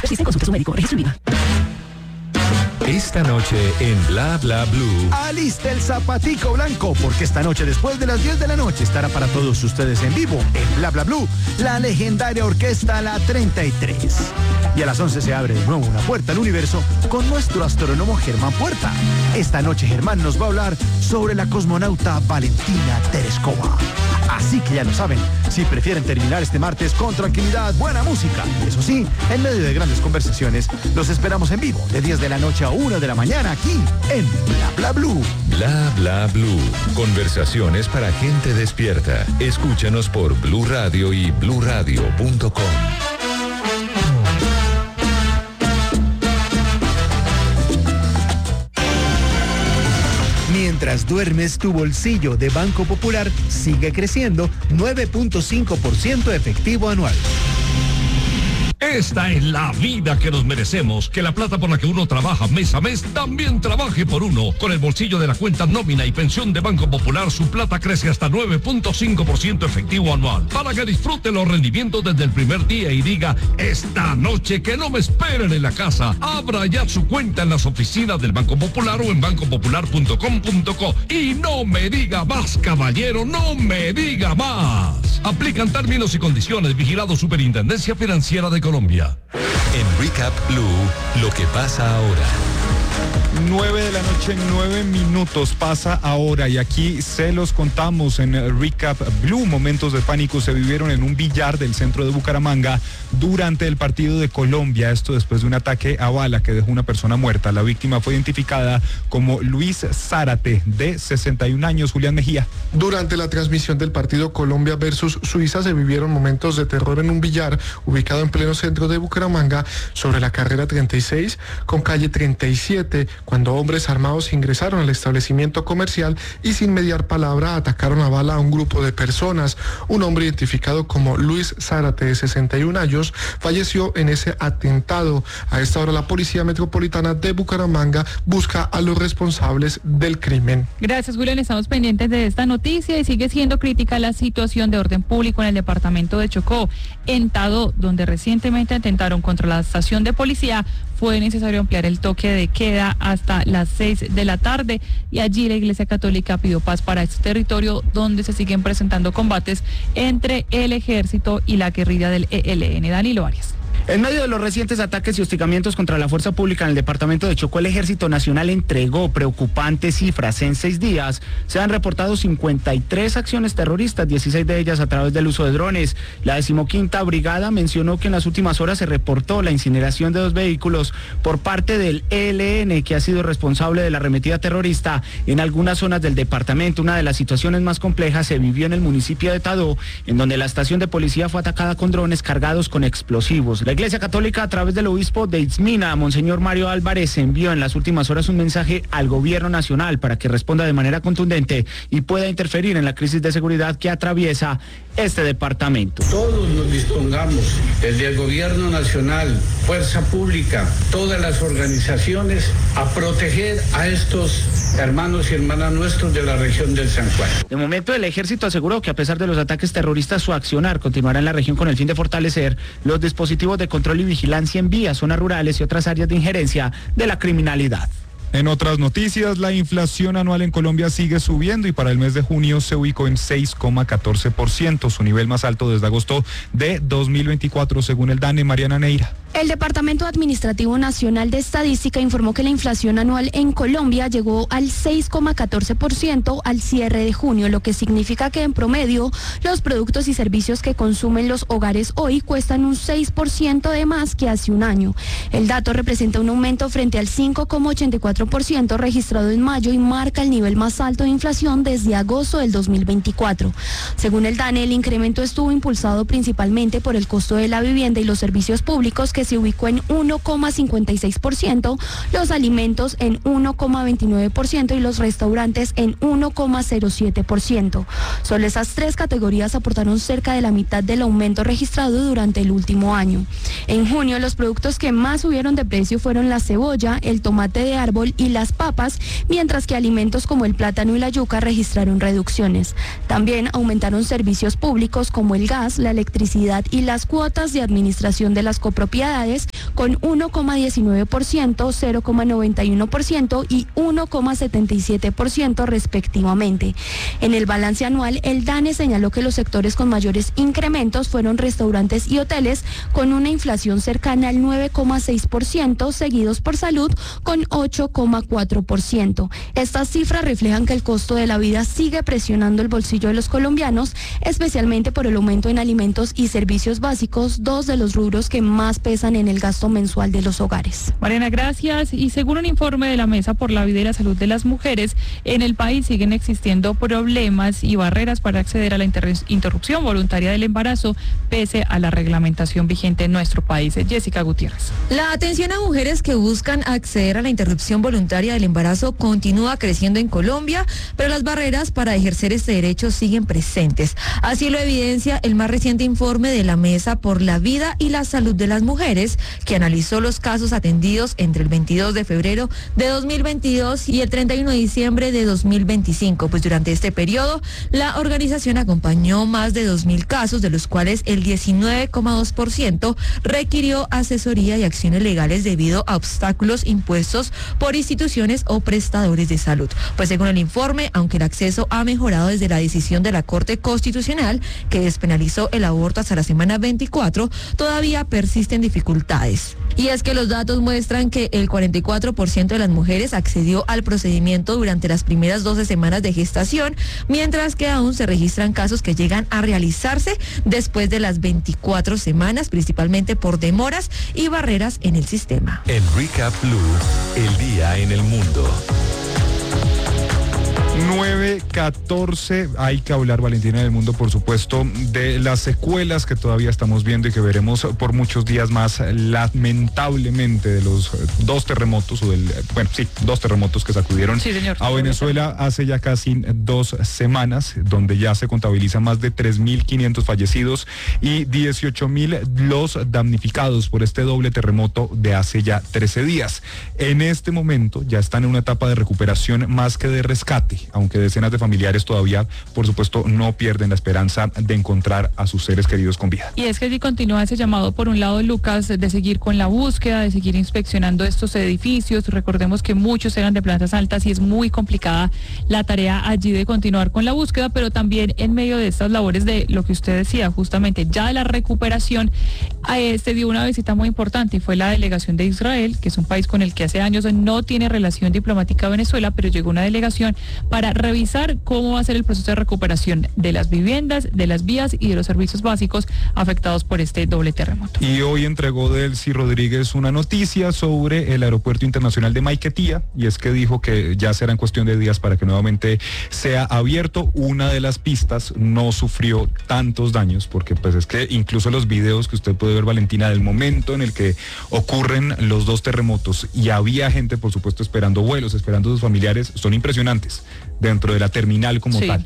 Existe, consulte a su médico, registro IVA. Esta noche en Bla Bla Blue. Alista el zapatico blanco, porque esta noche después de las 10 de la noche estará para todos ustedes en vivo en Bla Bla Blue la legendaria orquesta La 33. Y a las 11 se abre de nuevo una puerta al universo con nuestro astrónomo Germán Puerta. Esta noche Germán nos va a hablar sobre la cosmonauta Valentina Tereskova. Así que ya lo saben, si prefieren terminar este martes con tranquilidad, buena música, eso sí, en medio de grandes conversaciones, los esperamos en vivo de 10 de la noche a 1 de la mañana aquí en Bla Bla Blue. Bla Bla Blue. Conversaciones para gente despierta. Escúchanos por Blue Radio y bluradio.com. Mientras duermes, tu bolsillo de Banco Popular sigue creciendo 9.5% efectivo anual. Esta es la vida que nos merecemos, que la plata por la que uno trabaja mes a mes también trabaje por uno. Con el bolsillo de la cuenta nómina y pensión de Banco Popular, su plata crece hasta 9.5% efectivo anual. Para que disfrute los rendimientos desde el primer día y diga, esta noche que no me esperen en la casa. Abra ya su cuenta en las oficinas del Banco Popular o en bancopopular.com.co. Y no me diga más, caballero, no me diga más. Aplican términos y condiciones. Vigilado Superintendencia Financiera de Colombia. En Recap Blue, lo que pasa ahora. 9 de la noche, 9 minutos pasa ahora y aquí se los contamos en Recap Blue. Momentos de pánico se vivieron en un billar del centro de Bucaramanga durante el partido de Colombia. Esto después de un ataque a bala que dejó una persona muerta. La víctima fue identificada como Luis Zárate, de 61 años. Julián Mejía. Durante la transmisión del partido Colombia versus Suiza se vivieron momentos de terror en un billar ubicado en pleno centro de Bucaramanga sobre la carrera 36 con calle 37, cuando hombres armados ingresaron al establecimiento comercial y sin mediar palabra atacaron a bala a un grupo de personas. Un hombre identificado como Luis Zárate, de 61 años, falleció en ese atentado. A esta hora la Policía Metropolitana de Bucaramanga busca a los responsables del crimen. Gracias, Julián. Estamos pendientes de esta noticia y sigue siendo crítica la situación de orden público en el departamento de Chocó. En Tadó, donde recientemente atentaron contra la estación de policía, fue necesario ampliar el toque de queda hasta las 6 de la tarde y allí la Iglesia Católica pidió paz para este territorio donde se siguen presentando combates entre el ejército y la guerrilla del ELN. Danilo Arias. En medio de los recientes ataques y hostigamientos contra la fuerza pública en el departamento de Chocó, el Ejército Nacional entregó preocupantes cifras. En 6 días se han reportado 53 acciones terroristas, 16 de ellas a través del uso de drones. La 15ª Brigada mencionó que en las últimas horas se reportó la incineración de 2 vehículos por parte del ELN, que ha sido responsable de la arremetida terrorista en algunas zonas del departamento. Una de las situaciones más complejas se vivió en el municipio de Tadó, en donde la estación de policía fue atacada con drones cargados con explosivos. La Iglesia Católica, a través del obispo de Itzmina, Monseñor Mario Álvarez, envió en las últimas horas un mensaje al gobierno nacional para que responda de manera contundente y pueda interferir en la crisis de seguridad que atraviesa este departamento. Todos nos dispongamos, desde el gobierno nacional, fuerza pública, todas las organizaciones, a proteger a estos hermanos y hermanas nuestros de la región del San Juan. De momento, el ejército aseguró que a pesar de los ataques terroristas, su accionar continuará en la región con el fin de fortalecer los dispositivos de control y vigilancia en vías, zonas rurales y otras áreas de injerencia de la criminalidad. En otras noticias, la inflación anual en Colombia sigue subiendo y para el mes de junio se ubicó en 6,14%, su nivel más alto desde agosto de 2024, según el DANE. Mariana Neira. El Departamento Administrativo Nacional de Estadística informó que la inflación anual en Colombia llegó al 6,14% al cierre de junio, lo que significa que en promedio los productos y servicios que consumen los hogares hoy cuestan un 6% de más que hace un año. El dato representa un aumento frente al 5,84% registrado en mayo y marca el nivel más alto de inflación desde agosto del 2024. Según el DANE, el incremento estuvo impulsado principalmente por el costo de la vivienda y los servicios públicos, que se ubicó en 1,56%, los alimentos en 1,29% y los restaurantes en 1,07%. Solo esas 3 categorías aportaron cerca de la mitad del aumento registrado durante el último año. En junio, los productos que más subieron de precio fueron la cebolla, el tomate de árbol frijol y las papas, mientras que alimentos como el plátano y la yuca registraron reducciones. También aumentaron servicios públicos como el gas, la electricidad y las cuotas de administración de las copropiedades con 1,19%, 0,91% y 1,77% respectivamente. En el balance anual, el DANE señaló que los sectores con mayores incrementos fueron restaurantes y hoteles con una inflación cercana al 9,6%, seguidos por salud con 8,4%. Estas cifras reflejan que el costo de la vida sigue presionando el bolsillo de los colombianos, especialmente por el aumento en alimentos y servicios básicos, dos de los rubros que más pesan en el gasto mensual de los hogares. Mariana, gracias. Y según un informe de la Mesa por la Vida y la Salud de las Mujeres, en el país siguen existiendo problemas y barreras para acceder a la interrupción voluntaria del embarazo, pese a la reglamentación vigente en nuestro país. Jessica Gutiérrez. La atención a mujeres que buscan acceder a la interrupción voluntaria del embarazo continúa creciendo en Colombia, pero las barreras para ejercer este derecho siguen presentes. Así lo evidencia el más reciente informe de la Mesa por la Vida y la Salud de las Mujeres, que analizó los casos atendidos entre el 22 de febrero de 2022 y el 31 de diciembre de 2025. Pues durante este periodo, la organización acompañó más de 2.000 casos, de los cuales el 19,2% requirió asesoría y acciones legales debido a obstáculos impuestos por instituciones o prestadores de salud. Pues según el informe, aunque el acceso ha mejorado desde la decisión de la Corte Constitucional, que despenalizó el aborto hasta la semana 24, todavía persisten dificultades. Y es que los datos muestran que el 44% de las mujeres accedió al procedimiento durante las primeras 12 semanas de gestación, mientras que aún se registran casos que llegan a realizarse después de las 24 semanas, principalmente por demoras y barreras en el sistema. En Recap Blue, el día en el mundo. 9:14, hay que hablar, Valentina, del mundo, por supuesto, de las secuelas que todavía estamos viendo y que veremos por muchos días más, lamentablemente, de los dos terremotos, dos terremotos que sacudieron a Venezuela hace ya casi 2 semanas, donde ya se contabilizan más de 3.500 fallecidos y 18.000 los damnificados por este doble terremoto de hace ya 13 días. En este momento ya están en una etapa de recuperación más que de rescate, aunque decenas de familiares todavía, por supuesto, no pierden la esperanza de encontrar a sus seres queridos con vida. Y es que si continúa ese llamado, por un lado, Lucas, de seguir con la búsqueda, de seguir inspeccionando estos edificios. Recordemos que muchos eran de plantas altas y es muy complicada la tarea allí de continuar con la búsqueda, pero también en medio de estas labores de lo que usted decía, justamente ya de la recuperación, se dio una visita muy importante y fue la delegación de Israel, que es un país con el que hace años no tiene relación diplomática a Venezuela, pero llegó una delegación para revisar cómo va a ser el proceso de recuperación de las viviendas, de las vías y de los servicios básicos afectados por este doble terremoto. Y hoy entregó Delcy Rodríguez una noticia sobre el aeropuerto internacional de Maiquetía, y es que dijo que ya será en cuestión de días para que nuevamente sea abierto. Una de las pistas no sufrió tantos daños, porque pues es que incluso los videos que usted puede ver, Valentina, del momento en el que ocurren los dos terremotos y había gente, por supuesto, esperando vuelos, esperando a sus familiares, son impresionantes dentro de la terminal como tal.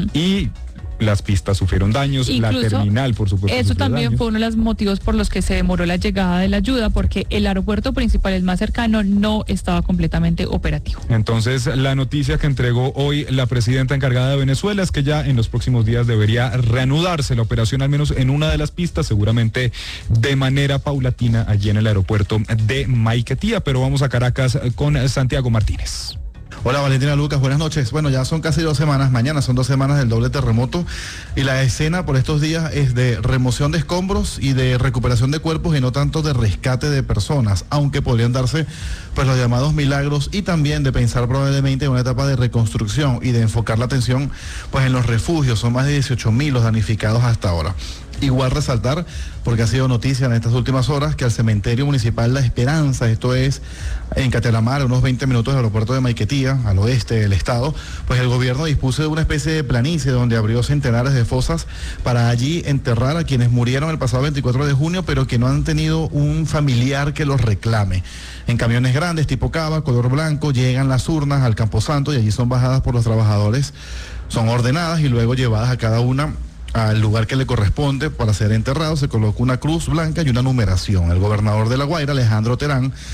Y las pistas sufrieron daños, incluso la terminal, por supuesto. Eso también fue uno de los motivos por los que se demoró la llegada de la ayuda, porque el aeropuerto principal, el más cercano, no estaba completamente operativo. Entonces, la noticia que entregó hoy la presidenta encargada de Venezuela es que ya en los próximos días debería reanudarse la operación, al menos en una de las pistas, seguramente de manera paulatina, allí en el aeropuerto de Maiquetía. Pero vamos a Caracas con Santiago Martínez. Hola Valentina, Lucas, buenas noches. Bueno, ya son casi 2 semanas, mañana son 2 semanas del doble terremoto y la escena por estos días es de remoción de escombros y de recuperación de cuerpos y no tanto de rescate de personas, aunque podrían darse pues los llamados milagros y también de pensar probablemente en una etapa de reconstrucción y de enfocar la atención pues en los refugios. Son más de 18.000 los damnificados hasta ahora. Igual resaltar, porque ha sido noticia en estas últimas horas, que al cementerio municipal La Esperanza, esto es en Catelamar, a unos 20 minutos del aeropuerto de Maiquetía, al oeste del estado, pues el gobierno dispuso de una especie de planicie donde abrió centenares de fosas para allí enterrar a quienes murieron el pasado 24 de junio, pero que no han tenido un familiar que los reclame. En camiones grandes tipo cava, color blanco, llegan las urnas al Camposanto y allí son bajadas por los trabajadores, son ordenadas y luego llevadas a cada una al lugar que le corresponde para ser enterrado. Se coloca una cruz blanca y una numeración. El gobernador de La Guaira, Alejandro Terán,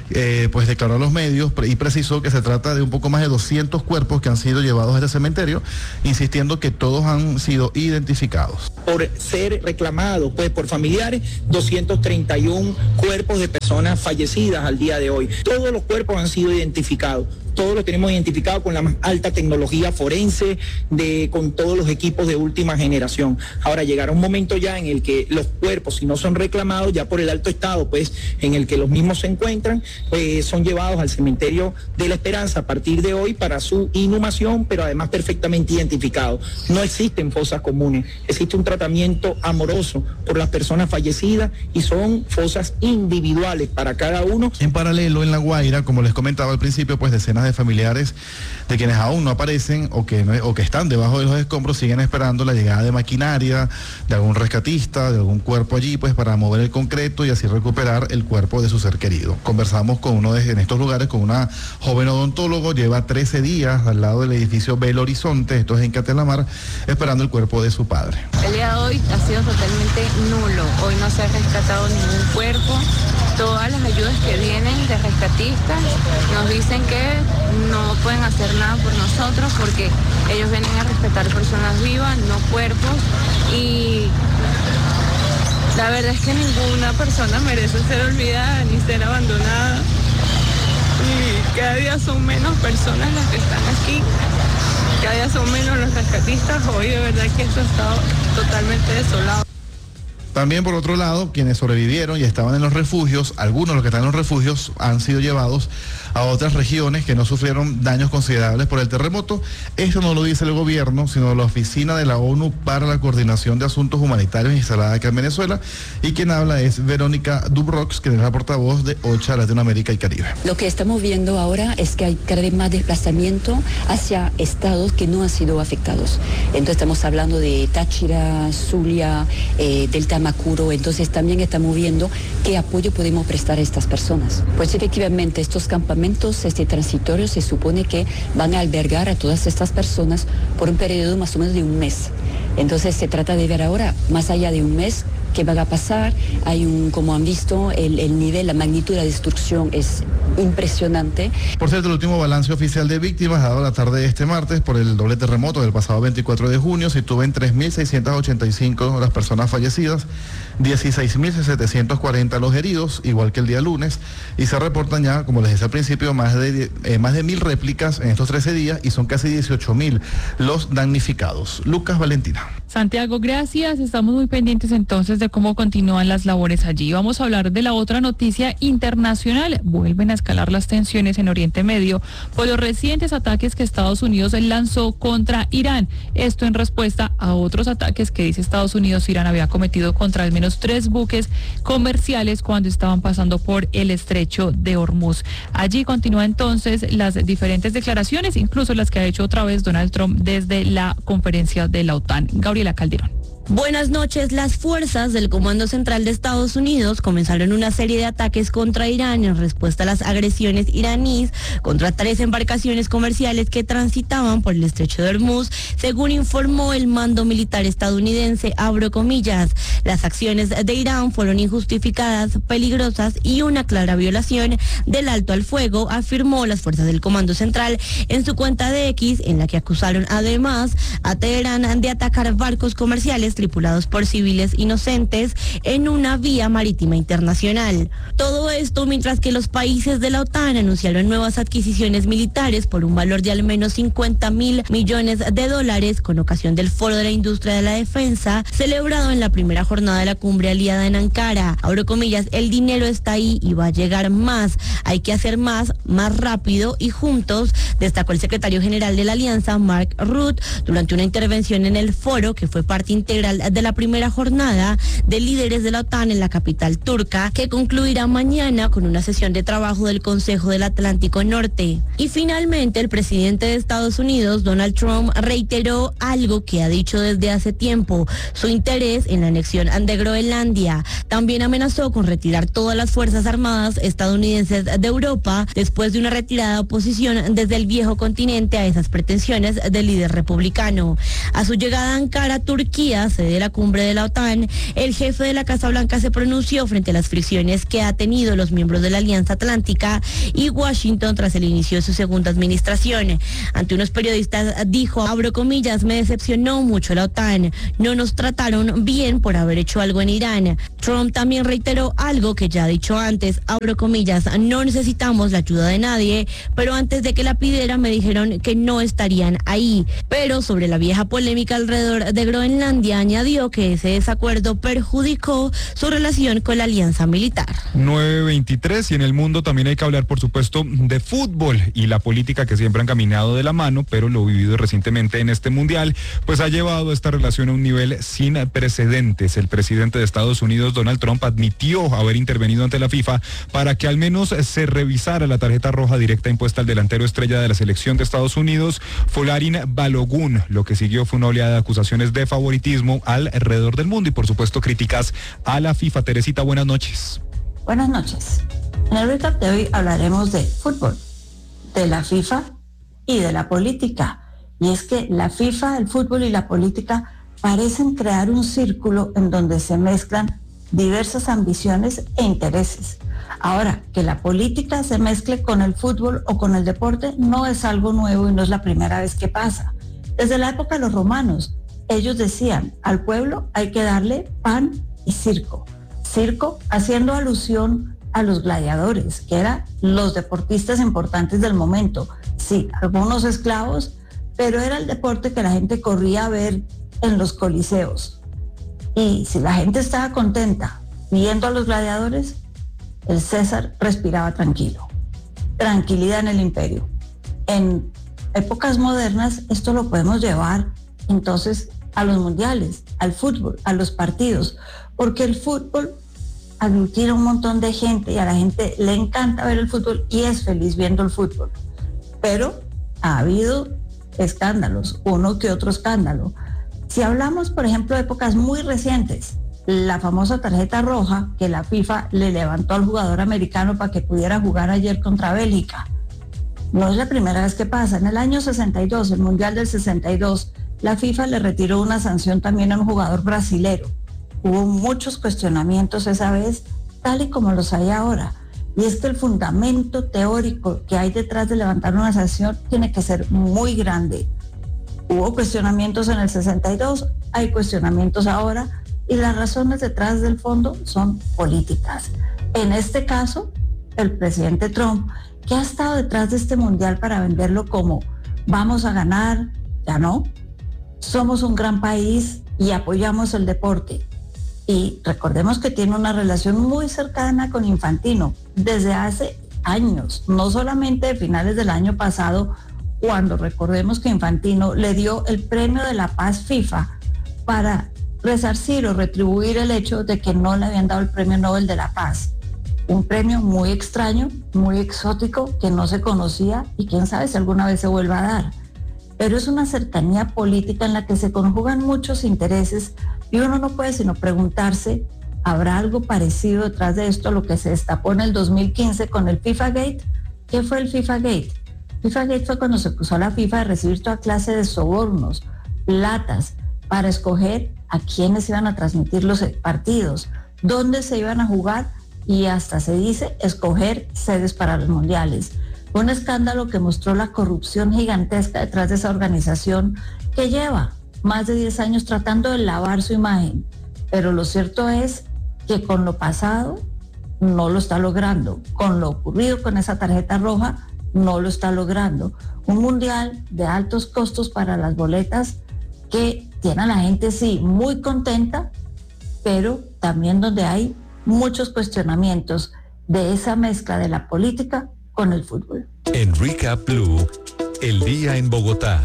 pues declaró a los medios y precisó que se trata de un poco más de 200 cuerpos que han sido llevados a este cementerio, insistiendo que todos han sido identificados. Por ser reclamado pues por familiares, 231 cuerpos de personas fallecidas al día de hoy. Todos los cuerpos han sido identificados. Todos los tenemos identificados con la más alta tecnología forense, con todos los equipos de última generación. Ahora llegará un momento ya en el que los cuerpos, si no son reclamados ya por el alto estado, pues en el que los mismos se encuentran, son llevados al cementerio de la Esperanza a partir de hoy para su inhumación, pero además perfectamente identificados. No existen fosas comunes, existe un tratamiento amoroso por las personas fallecidas y son fosas individuales para cada uno. En paralelo, en La Guaira, como les comentaba al principio, pues decenas de familiares de quienes aún no aparecen o que están debajo de los escombros siguen esperando la llegada de maquinaria, de algún rescatista, de algún cuerpo allí, pues para mover el concreto y así recuperar el cuerpo de su ser querido. Conversamos con en estos lugares con una joven odontólogo, lleva 13 días al lado del edificio Belo Horizonte, esto es en Catelamar, esperando el cuerpo de su padre. El día de hoy ha sido totalmente nulo, hoy no se ha rescatado ningún cuerpo. Todas las ayudas que vienen de rescatistas nos dicen que no pueden hacer nada por nosotros porque ellos vienen a rescatar personas vivas, no cuerpos, y la verdad es que ninguna persona merece ser olvidada ni ser abandonada. Y cada día son menos personas las que están aquí, cada día son menos los rescatistas. Hoy de verdad que esto ha estado totalmente desolado. También por otro lado, quienes sobrevivieron y estaban en los refugios, algunos de los que están en los refugios han sido llevados a otras regiones que no sufrieron daños considerables por el terremoto. Esto no lo dice el gobierno, sino la Oficina de la ONU para la Coordinación de Asuntos Humanitarios instalada acá en Venezuela, y quien habla es Verónica Dubrox, que es la portavoz de OCHA Latinoamérica y Caribe. Lo que estamos viendo ahora es que hay cada vez más desplazamiento hacia estados que no han sido afectados. Entonces estamos hablando de Táchira, Zulia, Delta Macuro. Entonces también estamos viendo qué apoyo podemos prestar a estas personas. Pues efectivamente estos campamentos transitorios se supone que van a albergar a todas estas personas por un periodo más o menos de un mes. Entonces se trata de ver ahora, más allá de un mes, qué va a pasar. Como han visto, el nivel, la magnitud de la destrucción es impresionante. Por cierto, el último balance oficial de víctimas dado la tarde de este martes por el doble terremoto del pasado 24 de junio situó en 3.685 las personas fallecidas, 16.740 los heridos, igual que el día lunes, y se reportan ya, como les decía al principio, más de 1.000 réplicas en estos 13 días y son casi 18.000 los damnificados. Lucas Valentina. Santiago, gracias. Estamos muy pendientes entonces de cómo continúan las labores allí. Vamos a hablar de la otra noticia internacional. Vuelven a escalar las tensiones en Oriente Medio por los recientes ataques que Estados Unidos lanzó contra Irán. Esto en respuesta a otros ataques que dice Estados Unidos Irán había cometido contra al menos 3 buques comerciales cuando estaban pasando por el estrecho de Hormuz. Allí continúan entonces las diferentes declaraciones, incluso las que ha hecho otra vez Donald Trump desde la conferencia de la OTAN. Gabriela Calderón. Buenas noches. Las fuerzas del Comando Central de Estados Unidos comenzaron una serie de ataques contra Irán en respuesta a las agresiones iraníes contra 3 embarcaciones comerciales que transitaban por el estrecho de Hormuz, según informó el mando militar estadounidense, abro comillas. Las acciones de Irán fueron injustificadas, peligrosas y una clara violación del alto al fuego, afirmó las fuerzas del Comando Central en su cuenta de X, en la que acusaron además a Teherán de atacar barcos comerciales tripulados por civiles inocentes en una vía marítima internacional. Todo esto mientras que los países de la OTAN anunciaron nuevas adquisiciones militares por un valor de al menos $50.000 millones con ocasión del Foro de la Industria de la Defensa celebrado en la primera jornada de la cumbre aliada en Ankara. Abro comillas, el dinero está ahí y va a llegar más. Hay que hacer más rápido y juntos, destacó el secretario general de la Alianza, Mark Rutte, durante una intervención en el foro que fue parte integral de la primera jornada de líderes de la OTAN en la capital turca, que concluirá mañana con una sesión de trabajo del Consejo del Atlántico Norte. Y finalmente, el presidente de Estados Unidos, Donald Trump, reiteró algo que ha dicho desde hace tiempo, su interés en la anexión de Groenlandia. También amenazó con retirar todas las fuerzas armadas estadounidenses de Europa después de una retirada oposición desde el viejo continente a esas pretensiones del líder republicano. A su llegada a Ankara, Turquía sede de la cumbre de la OTAN, el jefe de la Casa Blanca se pronunció frente a las fricciones que ha tenido los miembros de la Alianza Atlántica y Washington tras el inicio de su segunda administración. Ante unos periodistas dijo, abro comillas, me decepcionó mucho la OTAN, no nos trataron bien por haber hecho algo en Irán. Trump también reiteró algo que ya ha dicho antes, abro comillas, no necesitamos la ayuda de nadie, pero antes de que la pidiera me dijeron que no estarían ahí. Pero sobre la vieja polémica alrededor de Groenlandia añadió que ese desacuerdo perjudicó su relación con la alianza militar. 9:23 y en el mundo también hay que hablar, por supuesto, de fútbol y la política que siempre han caminado de la mano, pero lo vivido recientemente en este mundial, pues ha llevado esta relación a un nivel sin precedentes. El presidente de Estados Unidos, Donald Trump, admitió haber intervenido ante la FIFA para que al menos se revisara la tarjeta roja directa impuesta al delantero estrella de la selección de Estados Unidos, Folarin Balogun. Lo que siguió fue una oleada de acusaciones de favoritismo alrededor del mundo y por supuesto críticas a la FIFA. Teresita, buenas noches. Buenas noches. En el recap de hoy hablaremos de fútbol, de la FIFA y de la política. Y es que la FIFA, el fútbol y la política parecen crear un círculo en donde se mezclan diversas ambiciones e intereses. Ahora, que la política se mezcle con el fútbol o con el deporte no es algo nuevo y no es la primera vez que pasa. Desde la época de los romanos, ellos decían, al pueblo hay que darle pan y circo. Circo haciendo alusión a los gladiadores, que eran los deportistas importantes del momento. Sí, algunos esclavos, pero era el deporte que la gente corría a ver en los coliseos. Y si la gente estaba contenta viendo a los gladiadores, el César respiraba tranquilo. Tranquilidad en el imperio. En épocas modernas esto lo podemos llevar entonces a los mundiales, al fútbol, a los partidos, porque el fútbol aglutina un montón de gente y a la gente le encanta ver el fútbol y es feliz viendo el fútbol. Pero ha habido escándalos, uno que otro escándalo. Si hablamos, por ejemplo, de épocas muy recientes, la famosa tarjeta roja que la FIFA le levantó al jugador americano para que pudiera jugar ayer contra Bélgica. No es la primera vez que pasa. En el año 62, el Mundial del 62, la FIFA le retiró una sanción también a un jugador brasilero. Hubo muchos cuestionamientos esa vez, tal y como los hay ahora. Y es que el fundamento teórico que hay detrás de levantar una sanción tiene que ser muy grande. Hubo cuestionamientos en el 62, hay cuestionamientos ahora, y las razones detrás del fondo son políticas. En este caso, el presidente Trump, que ha estado detrás de este mundial para venderlo como vamos a ganar, ya no, somos un gran país y apoyamos el deporte. Y recordemos que tiene una relación muy cercana con Infantino desde hace años, no solamente de finales del año pasado, cuando recordemos que Infantino le dio el Premio de la Paz FIFA para resarcir o retribuir el hecho de que no le habían dado el Premio Nobel de la Paz. Un premio muy extraño, muy exótico, que no se conocía y quién sabe si alguna vez se vuelva a dar. Pero es una cercanía política en la que se conjugan muchos intereses y uno no puede sino preguntarse, ¿habrá algo parecido detrás de esto a lo que se destapó en el 2015 con el FIFA Gate? ¿Qué fue el FIFA Gate? FIFA Gate fue cuando se acusó a la FIFA de recibir toda clase de sobornos, platas, para escoger a quiénes iban a transmitir los partidos, dónde se iban a jugar y hasta se dice escoger sedes para los mundiales. Fue un escándalo que mostró la corrupción gigantesca detrás de esa organización que lleva más de 10 años tratando de lavar su imagen. Pero lo cierto es que con lo pasado no lo está logrando. Con lo ocurrido con esa tarjeta roja no lo está logrando. Un mundial de altos costos para las boletas que tiene a la gente, sí, muy contenta, pero también donde hay muchos cuestionamientos de esa mezcla de la política con el fútbol. En Recap Blue, el día en Bogotá.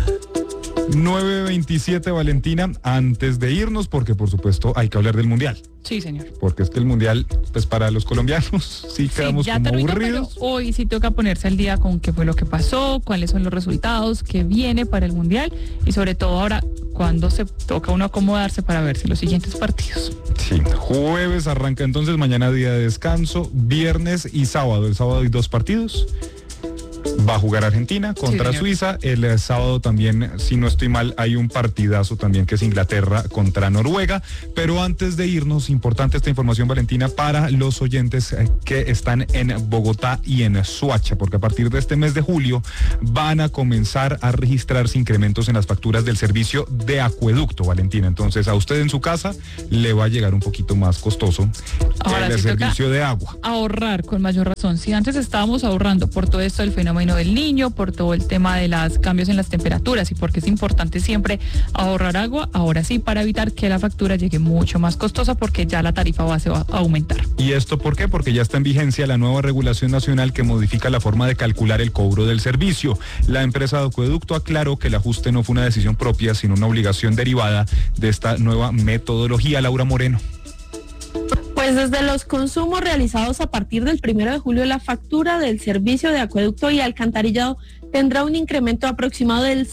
9:27, Valentina, antes de irnos, porque por supuesto hay que hablar del Mundial. Sí, señor. Porque es que el Mundial, pues para los colombianos, sí quedamos ya como terminó, aburridos. pero hoy sí toca ponerse al día con qué fue lo que pasó, cuáles son los resultados, qué viene para el Mundial y sobre todo ahora, cuándo se toca uno acomodarse para verse los siguientes partidos. Sí, jueves arranca entonces, mañana día de descanso, viernes y sábado. El sábado hay 2 partidos. Va a jugar Argentina contra Suiza. El sábado también, si no estoy mal, hay un partidazo también que es Inglaterra contra Noruega. Pero antes de irnos, importante esta información, Valentina, para los oyentes que están en Bogotá y en Soacha, porque a partir de este mes de julio van a comenzar a registrarse incrementos en las facturas del servicio de acueducto, Valentina. Entonces a usted en su casa le va a llegar un poquito más costoso el servicio de agua. Ahorrar con mayor razón. Si antes estábamos ahorrando por todo esto del fenómeno del Niño, por todo el tema de los cambios en las temperaturas y porque es importante siempre ahorrar agua, ahora sí, para evitar que la factura llegue mucho más costosa, porque ya la tarifa base va a aumentar. ¿Y esto por qué? Porque ya está en vigencia la nueva regulación nacional que modifica la forma de calcular el cobro del servicio. La empresa de acueducto aclaró que el ajuste no fue una decisión propia, sino una obligación derivada de esta nueva metodología. Laura Moreno. Pues desde los consumos realizados a partir del 1 de julio, la factura del servicio de acueducto y alcantarillado tendrá un incremento aproximado del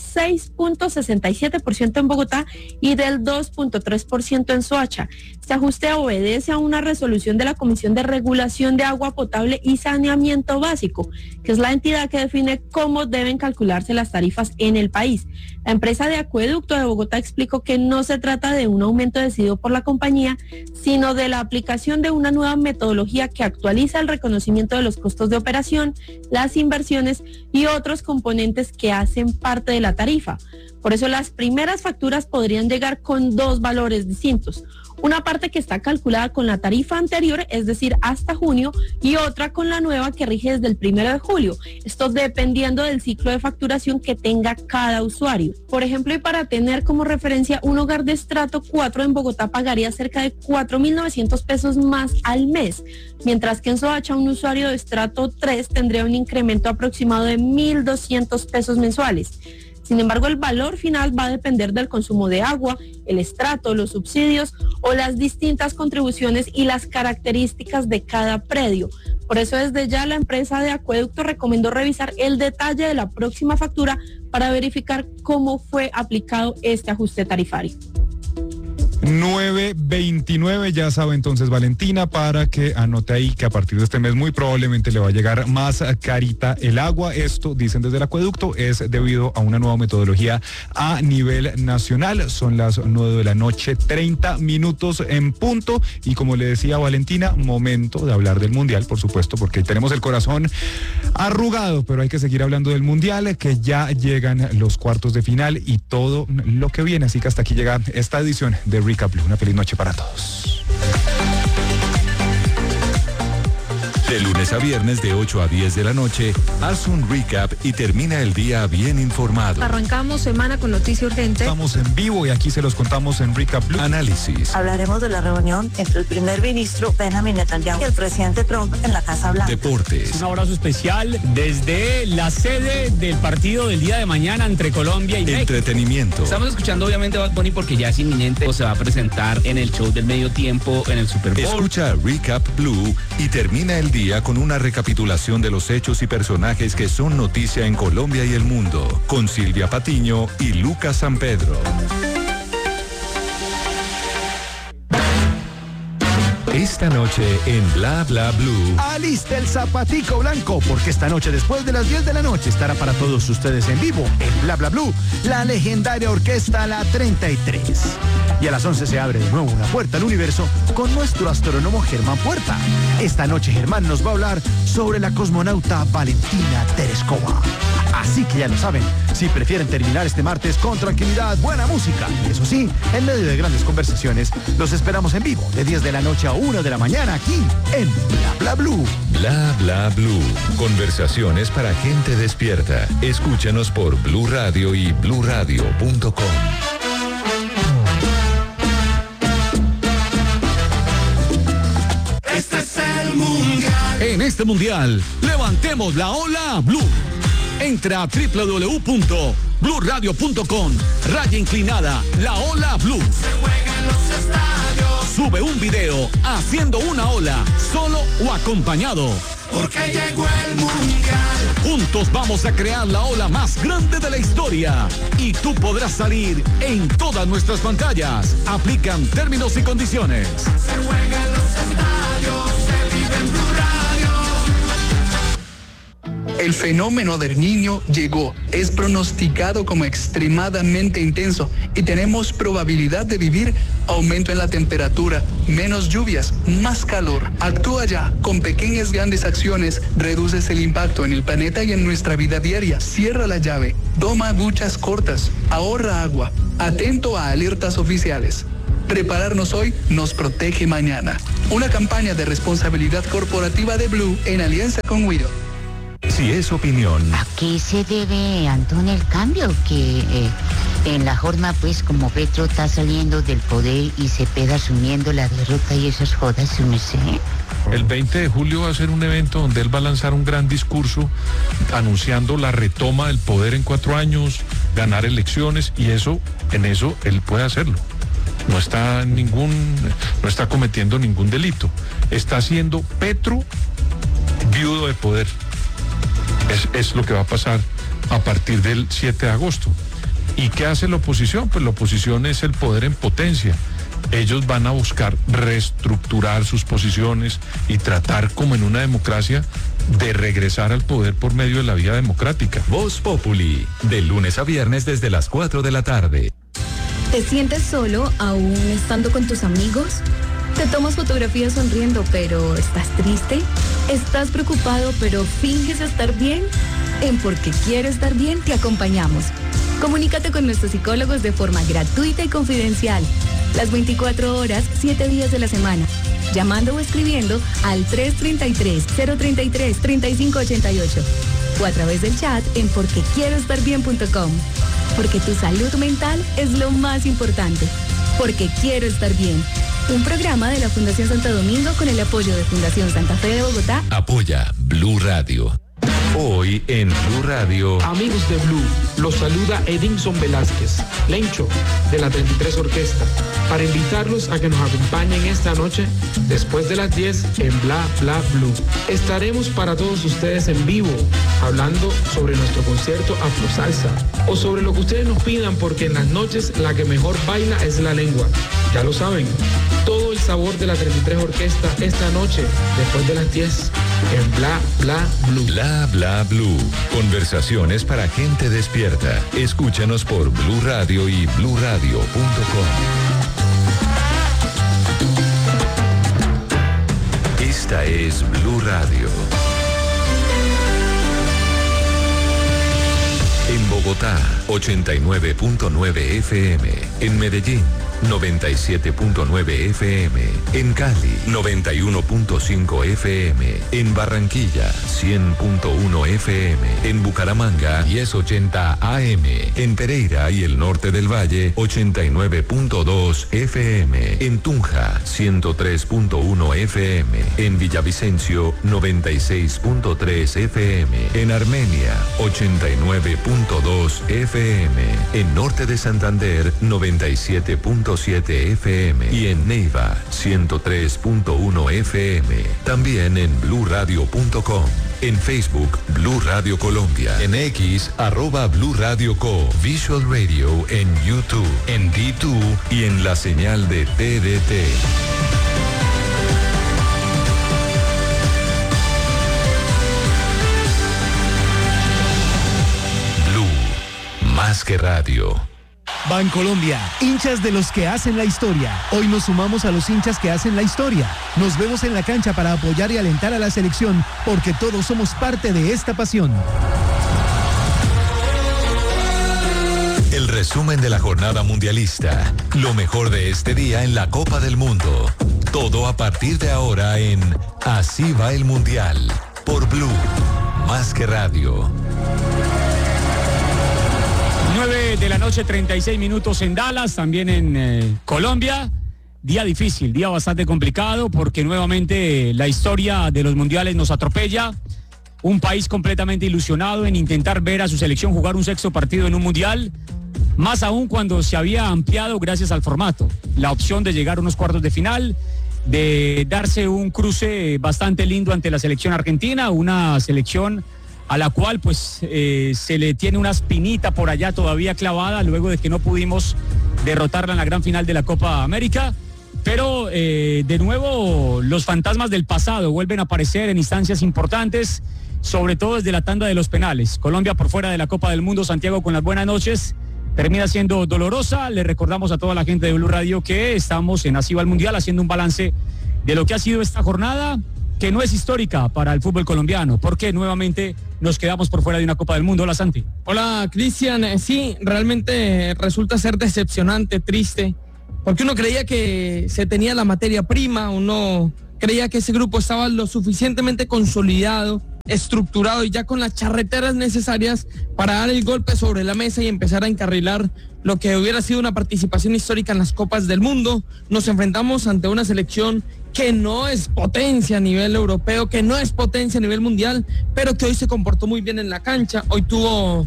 6.67% en Bogotá y del 2.3% en Soacha. Este ajuste obedece a una resolución de la Comisión de Regulación de Agua Potable y Saneamiento Básico, que es la entidad que define cómo deben calcularse las tarifas en el país. La empresa de acueducto de Bogotá explicó que no se trata de un aumento decidido por la compañía, sino de la aplicación de una nueva metodología que actualiza el reconocimiento de los costos de operación, las inversiones y otros componentes que hacen parte de la tarifa. Por eso las primeras facturas podrían llegar con dos valores distintos. Una parte que está calculada con la tarifa anterior, es decir, hasta junio, y otra con la nueva que rige desde el 1 de julio. Esto dependiendo del ciclo de facturación que tenga cada usuario. Por ejemplo, y para tener como referencia, un hogar de estrato 4 en Bogotá pagaría cerca de 4.900 pesos más al mes, mientras que en Soacha un usuario de estrato 3 tendría un incremento aproximado de 1.200 pesos mensuales. Sin embargo, el valor final va a depender del consumo de agua, el estrato, los subsidios o las distintas contribuciones y las características de cada predio. Por eso, desde ya la empresa de acueducto recomendó revisar el detalle de la próxima factura para verificar cómo fue aplicado este ajuste tarifario. 9:29, ya sabe entonces Valentina, para que anote ahí que a partir de este mes muy probablemente le va a llegar más carita el agua. Esto, dicen desde el acueducto, es debido a una nueva metodología a nivel nacional. Son las 9 de la noche, 30 minutos en punto, y como le decía Valentina, momento de hablar del Mundial, por supuesto, porque tenemos el corazón arrugado, pero hay que seguir hablando del Mundial, que ya llegan los cuartos de final y todo lo que viene. Así que hasta aquí llega esta edición de Recap Blue. Una feliz noche para todos. De lunes a viernes de 8 a 10 de la noche, haz un recap y termina el día bien informado. Arrancamos semana con noticia urgente. Estamos en vivo y aquí se los contamos en Recap Blue. Análisis. Hablaremos de la reunión entre el primer ministro Benjamin Netanyahu y el presidente Trump en la Casa Blanca. Deportes. Un abrazo especial desde la sede del partido del día de mañana entre Colombia y México. Entretenimiento. Estamos escuchando obviamente a Bad Bunny porque ya es inminente, o se va a presentar en el show del medio tiempo en el Super Bowl. Escucha Recap Blue y termina el día con una recapitulación de los hechos y personajes que son noticia en Colombia y el mundo, con Silvia Patiño y Lucas San Pedro. Esta noche en Bla Bla Blue. Alista el zapatico blanco, porque esta noche después de las 10 de la noche estará para todos ustedes en vivo en Bla Bla Blue la legendaria orquesta La 33. Y a las 11 se abre de nuevo una puerta al universo con nuestro astrónomo Germán Puerta. Esta noche Germán nos va a hablar sobre la cosmonauta Valentina Tereskova. Así que ya lo saben, si prefieren terminar este martes con tranquilidad, buena música y eso sí, en medio de grandes conversaciones, los esperamos en vivo de 10 de la noche a 1 de la mañana aquí en Bla Bla Blue. Bla Bla Blue. Conversaciones para gente despierta. Escúchanos por Blue Radio y bluradio.com. Este es el Mundial. En este Mundial, levantemos la ola Blue. Entra a www.bluradio.com. Raya inclinada, la ola Blue. Se juega en los estadios. Sube un video haciendo una ola, solo o acompañado. Porque llegó el Mundial. Juntos vamos a crear la ola más grande de la historia. Y tú podrás salir en todas nuestras pantallas. Aplican términos y condiciones. Se juega en los estadios. Se vive en Blue Radio. El fenómeno del Niño llegó, es pronosticado como extremadamente intenso y tenemos probabilidad de vivir aumento en la temperatura, menos lluvias, más calor. Actúa ya, con pequeñas grandes acciones, reduces el impacto en el planeta y en nuestra vida diaria. Cierra la llave, toma duchas cortas, ahorra agua, atento a alertas oficiales. Prepararnos hoy nos protege mañana. Una campaña de responsabilidad corporativa de Blue en alianza con Wido. Si es opinión. ¿A qué se debe, Antonio, el cambio? Que en la forma, pues, como Petro está saliendo del poder y Cepeda asumiendo la derrota y esas jodas, su merced. El 20 de julio va a ser un evento donde él va a lanzar un gran discurso anunciando la retoma del poder en 4 años, ganar elecciones, y en eso él puede hacerlo. No está cometiendo ningún delito. Está haciendo Petro viudo de poder. Es lo que va a pasar a partir del 7 de agosto. ¿Y qué hace la oposición? Pues la oposición es el poder en potencia. Ellos van a buscar reestructurar sus posiciones y tratar, como en una democracia, de regresar al poder por medio de la vía democrática. Voz Populi, de lunes a viernes desde las 4 de la tarde. ¿Te sientes solo aún estando con tus amigos? ¿Te tomas fotografías sonriendo pero estás triste? ¿Estás preocupado pero finges estar bien? En Porque Quiero Estar Bien te acompañamos. Comunícate con nuestros psicólogos de forma gratuita y confidencial. Las 24 horas, 7 días de la semana. Llamando o escribiendo al 333-033-3588. O a través del chat en porquequieroestarbien.com. Porque tu salud mental es lo más importante. Porque Quiero Estar Bien. Un programa de la Fundación Santo Domingo con el apoyo de Fundación Santa Fe de Bogotá. Apoya Blue Radio. Hoy en Blue Radio. Amigos de Blue, los saluda Edinson Velázquez, Lencho, de la 33 Orquesta, para invitarlos a que nos acompañen esta noche, después de las 10, en Bla Bla Blue. Estaremos para todos ustedes en vivo, hablando sobre nuestro concierto Afro Salsa, o sobre lo que ustedes nos pidan, porque en las noches la que mejor baila es la lengua. Ya lo saben, todo el sabor de la 33 Orquesta esta noche, después de las 10, en Bla Bla Blue. Bla Bla Blue. Conversaciones para gente despierta. Escúchanos por Blue Radio y bluradio.com. Esta es Blue Radio. En Bogotá, 89.9 FM. En Medellín, 97.9 FM. En Cali, 91.5 FM. En Barranquilla, 100.1 FM. En Bucaramanga, 1080 AM. En Pereira y el norte del Valle, 89.2 FM. En Tunja, 103.1 FM. En Villavicencio, 96.3 FM. En Armenia, 89.2 FM. En norte de Santander, 97.7 FM y en Neiva 103.1 FM. También en bluradio.com. En Facebook, Blue Radio Colombia. En X, @Blue Radio Co. Visual Radio en YouTube, en D2 y en la señal de TDT. Blue, más que radio. Bancolombia, hinchas de los que hacen la historia. Hoy nos sumamos a los hinchas que hacen la historia. Nos vemos en la cancha para apoyar y alentar a la selección, porque todos somos parte de esta pasión. El resumen de la jornada mundialista. Lo mejor de este día en la Copa del Mundo. Todo a partir de ahora en Así va el Mundial. Por Blue, más que radio. 9 de la noche, 36 minutos en Dallas, también en Colombia. Día difícil, día bastante complicado, porque nuevamente la historia de los mundiales nos atropella. Un país completamente ilusionado en intentar ver a su selección jugar un sexto partido en un mundial, más aún cuando se había ampliado gracias al formato. La opción de llegar a unos cuartos de final, de darse un cruce bastante lindo ante la selección argentina, una selección a la cual pues se le tiene una espinita por allá todavía clavada luego de que no pudimos derrotarla en la gran final de la Copa América. Pero de nuevo los fantasmas del pasado vuelven a aparecer en instancias importantes, sobre todo desde la tanda de los penales. Colombia por fuera de la Copa del Mundo, Santiago, con las buenas noches, termina siendo dolorosa. Le recordamos a toda la gente de Blue Radio que estamos en Así va el Mundial haciendo un balance de lo que ha sido esta jornada, que no es histórica para el fútbol colombiano, porque nuevamente nos quedamos por fuera de una Copa del Mundo. Hola, Santi. Hola, Cristian. Sí, realmente resulta ser decepcionante, triste, porque uno creía que se tenía la materia prima, uno creía que ese grupo estaba lo suficientemente consolidado, estructurado y ya con las charreteras necesarias para dar el golpe sobre la mesa y empezar a encarrilar lo que hubiera sido una participación histórica en las Copas del Mundo. Nos enfrentamos ante una selección que no es potencia a nivel europeo, que no es potencia a nivel mundial, pero que hoy se comportó muy bien en la cancha. Hoy tuvo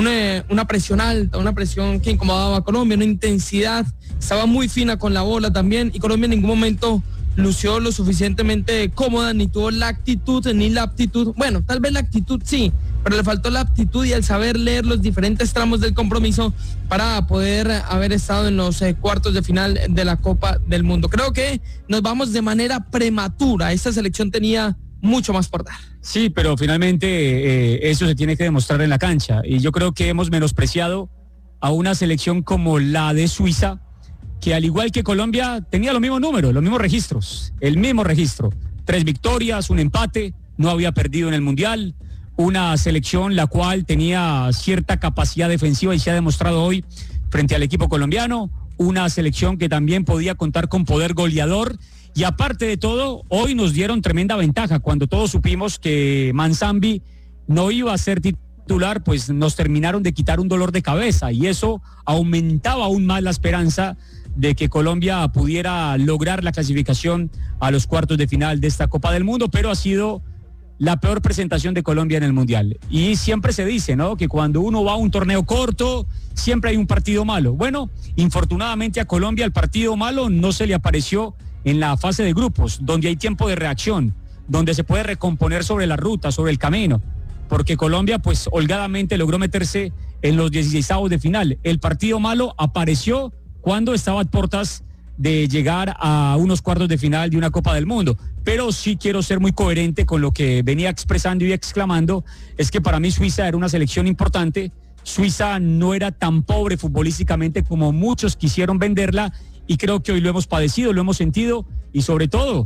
una presión alta, una presión que incomodaba a Colombia, una intensidad, estaba muy fina con la bola también, y Colombia en ningún momento lució lo suficientemente cómoda, ni tuvo la actitud ni la aptitud. Bueno, tal vez la actitud sí, pero le faltó la aptitud y el saber leer los diferentes tramos del compromiso para poder haber estado en los cuartos de final de la Copa del Mundo. Creo que nos vamos de manera prematura. Esta selección tenía mucho más por dar. Sí, pero finalmente eso se tiene que demostrar en la cancha, y yo creo que hemos menospreciado a una selección como la de Suiza, que al igual que Colombia tenía los mismos números, los mismos registros, el mismo registro, 3 victorias, un empate, no había perdido en el Mundial, una selección la cual tenía cierta capacidad defensiva y se ha demostrado hoy frente al equipo colombiano, una selección que también podía contar con poder goleador, y aparte de todo, hoy nos dieron tremenda ventaja. Cuando todos supimos que Manzambi no iba a ser titular, pues nos terminaron de quitar un dolor de cabeza, y eso aumentaba aún más la esperanza de que Colombia pudiera lograr la clasificación a los cuartos de final de esta Copa del Mundo, pero ha sido la peor presentación de Colombia en el Mundial. Y siempre se dice, ¿no?, que cuando uno va a un torneo corto, siempre hay un partido malo. Bueno, infortunadamente a Colombia el partido malo no se le apareció en la fase de grupos, donde hay tiempo de reacción, donde se puede recomponer sobre la ruta, sobre el camino, porque Colombia pues holgadamente logró meterse en los 16avos de final. El partido malo apareció cuando estaba a puertas de llegar a unos cuartos de final de una Copa del Mundo. Pero sí quiero ser muy coherente con lo que venía expresando y exclamando, es que para mí Suiza era una selección importante. Suiza no era tan pobre futbolísticamente como muchos quisieron venderla, y creo que hoy lo hemos padecido, lo hemos sentido, y sobre todo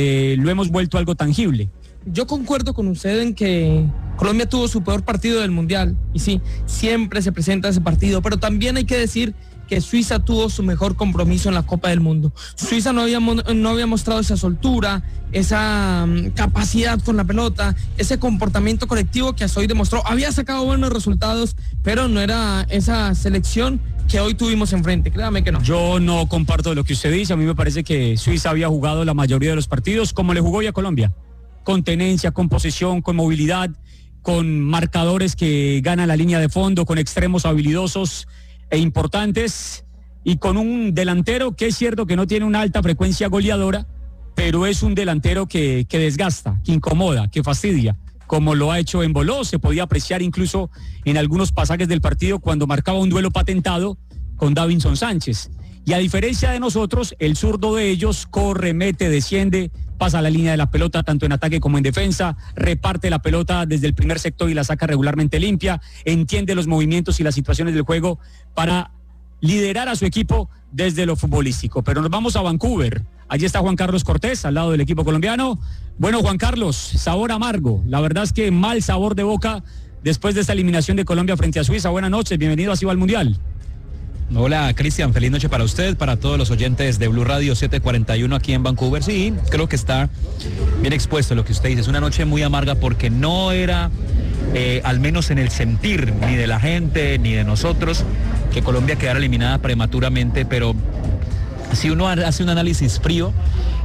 lo hemos vuelto algo tangible. Yo concuerdo con usted en que Colombia tuvo su peor partido del Mundial, y sí, siempre se presenta ese partido, pero también hay que decir que Suiza tuvo su mejor compromiso en la Copa del Mundo. Suiza no había mostrado esa soltura, esa capacidad con la pelota, ese comportamiento colectivo que hasta hoy demostró. Había sacado buenos resultados, pero no era esa selección que hoy tuvimos enfrente, créame que no. Yo no comparto lo que usted dice. A mí me parece que Suiza había jugado la mayoría de los partidos como le jugó hoy a Colombia, con tenencia, con posesión, con movilidad, con marcadores que ganan la línea de fondo, con extremos habilidosos e importantes, y con un delantero que es cierto que no tiene una alta frecuencia goleadora, pero es un delantero que desgasta, que incomoda, que fastidia, como lo ha hecho en Boló. Se podía apreciar incluso en algunos pasajes del partido cuando marcaba un duelo patentado con Davinson Sánchez. Y a diferencia de nosotros, el zurdo de ellos corre, mete, desciende, pasa la línea de la pelota tanto en ataque como en defensa, reparte la pelota desde el primer sector y la saca regularmente limpia, entiende los movimientos y las situaciones del juego para liderar a su equipo desde lo futbolístico. Pero nos vamos a Vancouver. Allí está Juan Carlos Cortés, al lado del equipo colombiano. Bueno, Juan Carlos, sabor amargo. La verdad es que mal sabor de boca después de esta eliminación de Colombia frente a Suiza. Buenas noches, bienvenido a Así va el Mundial. Hola, Cristian, feliz noche para usted, para todos los oyentes de Blue Radio 741 aquí en Vancouver. Sí, creo que está bien expuesto lo que usted dice. Es una noche muy amarga porque no era, al menos en el sentir, ni de la gente, ni de nosotros, que Colombia quedara eliminada prematuramente, pero si uno hace un análisis frío,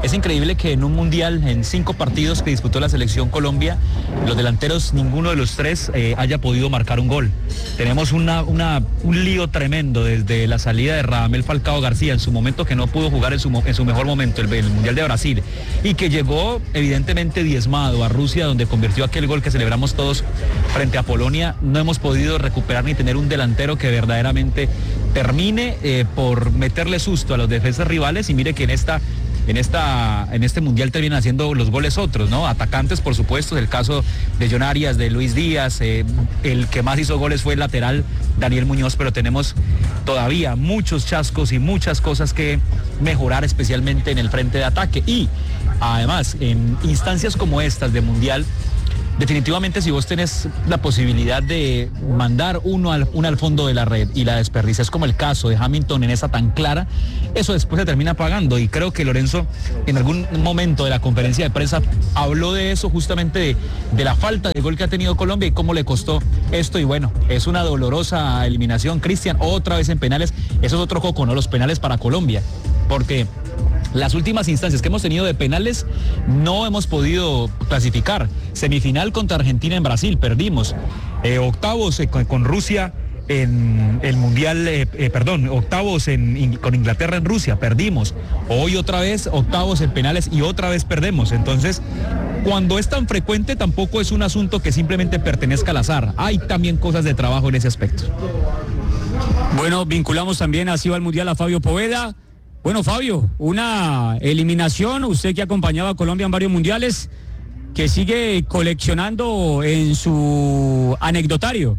Es increíble que en un mundial, en 5 partidos que disputó la selección Colombia, los delanteros, ninguno de los 3 haya podido marcar un gol. Tenemos un lío tremendo desde la salida de Radamel Falcao García, en su momento que no pudo jugar en su mejor momento, el Mundial de Brasil, y que llegó evidentemente diezmado a Rusia, donde convirtió aquel gol que celebramos todos frente a Polonia. No hemos podido recuperar ni tener un delantero que verdaderamente termine por meterle susto a los defensas rivales, y mire que en este mundial terminan haciendo los goles otros, ¿no? Atacantes, por supuesto, el caso de John Arias, de Luis Díaz, el que más hizo goles fue el lateral Daniel Muñoz, pero tenemos todavía muchos chascos y muchas cosas que mejorar, especialmente en el frente de ataque. Y además, en instancias como estas de mundial, definitivamente si vos tenés la posibilidad de mandar una al fondo de la red y la desperdicias, como el caso de Hamilton en esa tan clara, eso después se termina pagando. Y creo que Lorenzo en algún momento de la conferencia de prensa habló de eso, justamente de la falta de gol que ha tenido Colombia y cómo le costó esto. Y bueno, es una dolorosa eliminación, Cristian, otra vez en penales. Eso es otro coco, ¿no? Los penales para Colombia, porque las últimas instancias que hemos tenido de penales no hemos podido clasificar. Semifinal contra Argentina en Brasil, perdimos. Octavos con Rusia en el Mundial, octavos con Inglaterra en Rusia, perdimos. Hoy otra vez octavos en penales y otra vez perdemos. Entonces, cuando es tan frecuente, tampoco es un asunto que simplemente pertenezca al azar. Hay también cosas de trabajo en ese aspecto. Bueno, vinculamos también así al Mundial a Fabio Poveda. Bueno, Fabio, una eliminación, usted que acompañaba a Colombia en varios mundiales, que sigue coleccionando en su anecdotario.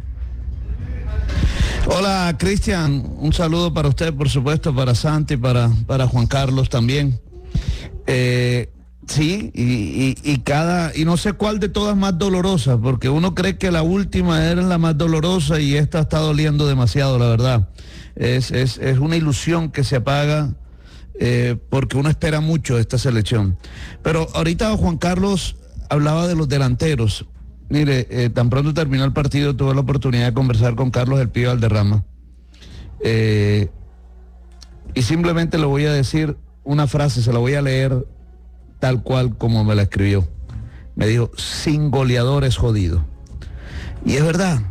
Hola, Cristian, un saludo para usted, por supuesto, para Santi, para Juan Carlos también. Sí, y no sé cuál de todas más dolorosa, porque uno cree que la última era la más dolorosa y esta está doliendo demasiado, la verdad. Es una ilusión que se apaga. Porque uno espera mucho de esta selección. Pero ahorita Juan Carlos hablaba de los delanteros. Mire, tan pronto terminó el partido, tuve la oportunidad de conversar con Carlos El Pío Valderrama. Y simplemente le voy a decir una frase, se la voy a leer tal cual como me la escribió. Me dijo, sin goleador es jodido. Y es verdad.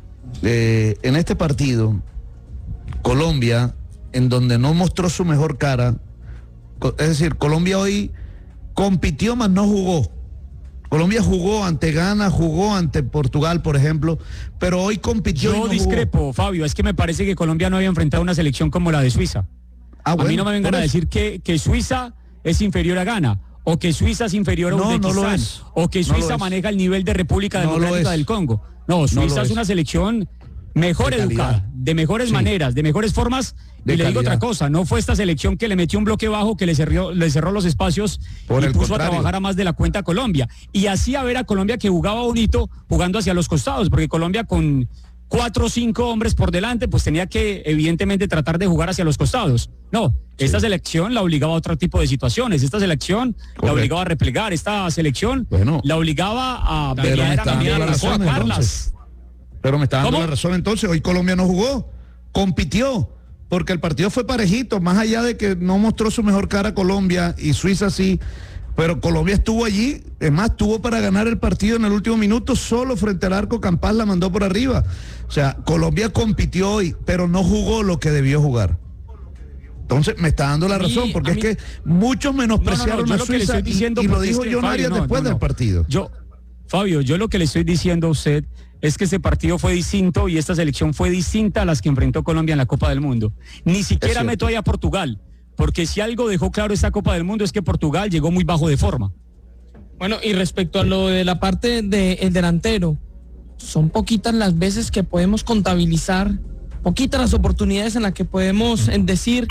En este partido, Colombia, en donde no mostró su mejor cara, es decir, Colombia hoy compitió, mas no jugó. Colombia jugó ante Ghana, jugó ante Portugal, por ejemplo, pero hoy compitió. Yo discrepo, Fabio, es que me parece que Colombia no había enfrentado una selección como la de Suiza. A mí no me vengan a decir que Suiza es inferior a Ghana, o que Suiza es inferior a Uzbekistán, o que Suiza maneja el nivel de República Democrática del Congo. No, Suiza es una selección mejor educada, de mejores maneras, de mejores formas. Y le digo otra cosa, no fue esta selección que le metió un bloque bajo, que le cerró los espacios y puso a trabajar a más de la cuenta a Colombia. Y hacía ver a Colombia que jugaba bonito, jugando hacia los costados, porque Colombia con 4 o 5 hombres por delante, pues tenía que evidentemente tratar de jugar hacia los costados. No, esta selección la obligaba a otro tipo de situaciones, esta selección la obligaba a replegar, esta selección la obligaba a pelear a Carlas. Pero me está dando la razón entonces, hoy Colombia no jugó, compitió, porque el partido fue parejito, más allá de que no mostró su mejor cara Colombia y Suiza sí, pero Colombia estuvo allí, es más, tuvo para ganar el partido en el último minuto, solo frente al arco Campas la mandó por arriba. O sea, Colombia compitió hoy, pero no jugó lo que debió jugar. Entonces me está dando la razón, porque es que muchos menospreciaron a Suiza y lo dijo John Arias después del partido. Fabio, yo lo que le estoy diciendo a usted es que ese partido fue distinto y esta selección fue distinta a las que enfrentó Colombia en la Copa del Mundo. Ni siquiera meto ahí a Portugal, porque si algo dejó claro esta Copa del Mundo es que Portugal llegó muy bajo de forma. Bueno, y respecto a lo de la parte del delantero, son poquitas las veces que podemos contabilizar, poquitas las oportunidades en las que podemos decir,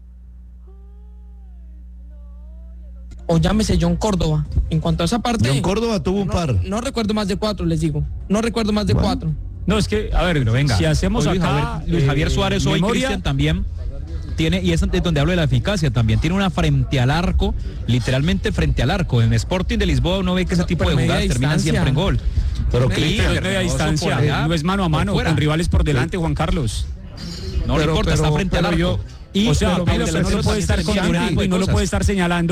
o llámese John Córdoba. En cuanto a esa parte, John Córdoba tuvo un par. No recuerdo más de 4, les digo. No recuerdo más de 4. No, es que, a ver, venga, si hacemos acá... Luis Javier Suárez hoy, Cristian, también tiene, y es donde hablo de la eficacia, también tiene una frente al arco, literalmente frente al arco. En Sporting de Lisboa uno ve que ese tipo de jugadas terminan siempre en gol. Pero Cristian, media distancia, no es mano a mano, con rivales por delante, Juan Carlos. No le importa, está frente al arco. O sea, no lo puede estar condenando y no lo puede estar señalando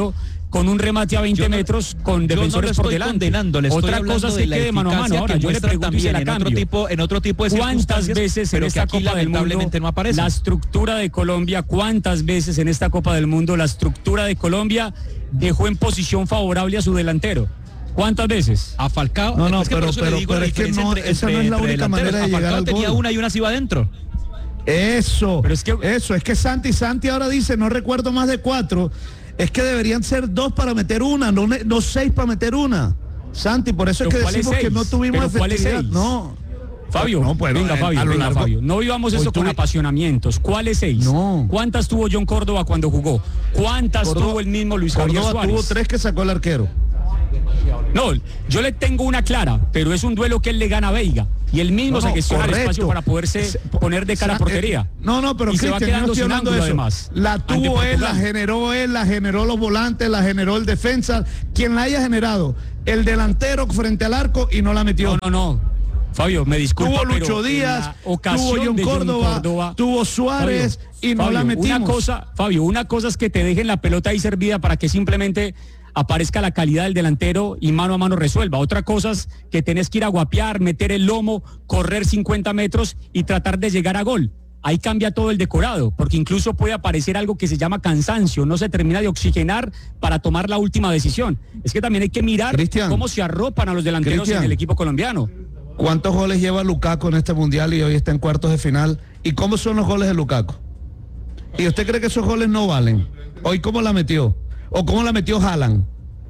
con un remate a 20 metros con defensores por delante. Condenando, le estoy Otra hablando cosa es de que la quede mano a mano. Ahora yo le pregunto y se la cambio. En otro tipo de ¿Cuántas circunstancias, veces en esta Copa del Mundo no aparece? la estructura de Colombia, cuántas veces en esta Copa del Mundo la estructura de Colombia dejó en posición favorable a su delantero? ¿Cuántas veces? A Falcao. No, es que pero es que no, esa no es la única manera de llegar al gol. Tenía una y una se iba adentro. Eso, pero es que Santi ahora dice, no recuerdo más de 4, es que deberían ser 2 para meter una, no 6 para meter una. Santi, por eso es que decimos que no tuvimos efectividad. No. Fabio, no, pues, venga, Fabio, no vivamos eso con apasionamientos. ¿Cuáles 6? No. ¿Cuántas tuvo John Córdoba cuando jugó? ¿Cuántas tuvo el mismo Luis Javier Suárez? Tuvo 3 que sacó el arquero. No, yo le tengo una clara, pero es un duelo que él le gana a Veiga y él mismo se gestiona el espacio para poderse poner de cara a portería. Pero Cristian, yo no estoy hablando de eso. Además, la tuvo él, la generó los volantes, la generó el defensa, quien la haya generado, el delantero frente al arco y no la metió. No. Fabio, me disculpa, tuvo Lucho Díaz, tuvo John Córdoba, tuvo Suárez, Fabio, y no la metimos. Una cosa es que te dejen la pelota ahí servida para que simplemente aparezca la calidad del delantero y mano a mano resuelva. Otra cosa es que tenés que ir a guapear, meter el lomo, correr 50 metros y tratar de llegar a gol. Ahí cambia todo el decorado, porque incluso puede aparecer algo que se llama cansancio, no se termina de oxigenar para tomar la última decisión. Es que también hay que mirar cómo se arropan a los delanteros en el equipo colombiano. ¿Cuántos goles lleva Lukaku en este mundial y hoy está en cuartos de final? ¿Y cómo son los goles de Lukaku? ¿Y usted cree que esos goles no valen? ¿Hoy cómo la metió? ¿O cómo la metió Haaland?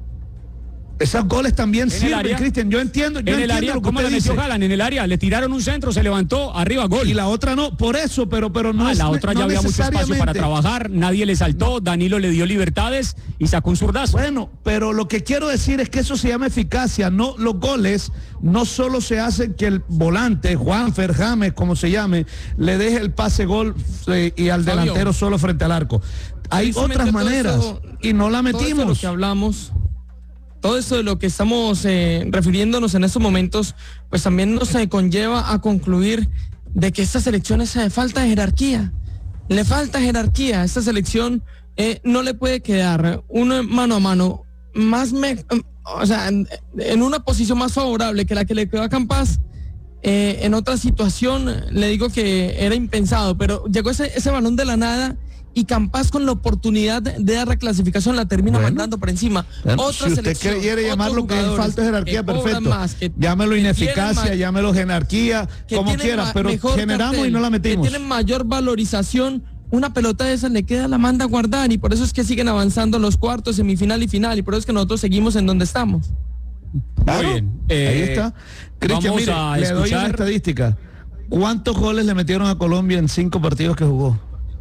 Esos goles también sirven, Cristian. Yo entiendo en el área, ¿cómo la metió Haaland? En el área, le tiraron un centro, se levantó, arriba, gol. Y la otra no, por eso, pero no es la otra ya había mucho espacio para trabajar, nadie le saltó, Danilo le dio libertades y sacó un zurdazo. Bueno, pero lo que quiero decir es que eso se llama eficacia. No, los goles no solo se hacen que el volante, Juanfer, James, como se llame, le deje el pase gol y al delantero solo frente al arco. Hay otras maneras y no la metimos. Todo esto que hablamos, todo esto de lo que estamos refiriéndonos en estos momentos, pues también nos conlleva a concluir de que esta selección es falta de jerarquía. Le falta jerarquía. Esta selección no le puede quedar un mano a mano en una posición más favorable que la que le quedó a Campas. En otra situación, le digo que era impensado, pero llegó ese balón de la nada y Campas con la oportunidad de dar la clasificación la termina mandando por encima. Otra si usted quiere llamarlo que es falta de jerarquía, perfecto. Llámelo ineficacia, llámelo jerarquía, como quiera, pero generamos cartel, y no la metimos. Que tienen mayor valorización. Una pelota de esas le queda, la manda a guardar y por eso es que siguen avanzando los cuartos, semifinal y final y por eso es que nosotros seguimos en donde estamos. Claro, muy bien. Ahí está. Cristian, mire, le doy una estadística. ¿Cuántos goles le metieron a Colombia en 5 partidos que jugó?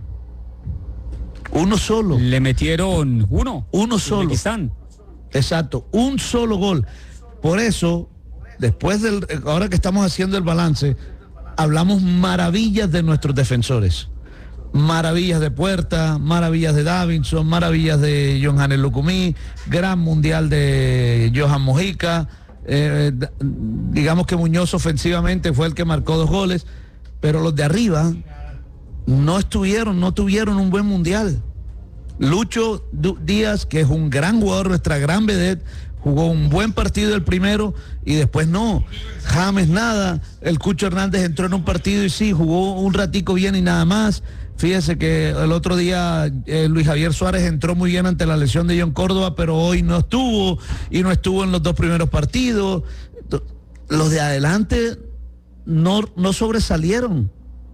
Uno solo. Le metieron uno solo. Exacto, un solo gol. Por eso, ahora que estamos haciendo el balance, hablamos maravillas de nuestros defensores. Maravillas de Puerta, maravillas de Davinson, maravillas de John Janes Lucumí, gran mundial de Johan Mojica. Digamos que Muñoz ofensivamente fue el que marcó 2 goles, pero los de arriba no tuvieron un buen mundial. Lucho Díaz, que es un gran jugador, nuestra gran vedette, jugó un buen partido el primero y después no. James nada. El Cucho Hernández entró en un partido y sí, jugó un ratico bien y nada más. Fíjese que el otro día Luis Javier Suárez entró muy bien ante la lesión de John Córdoba, pero hoy no estuvo y no estuvo en los 2 primeros partidos. Los de adelante no sobresalieron.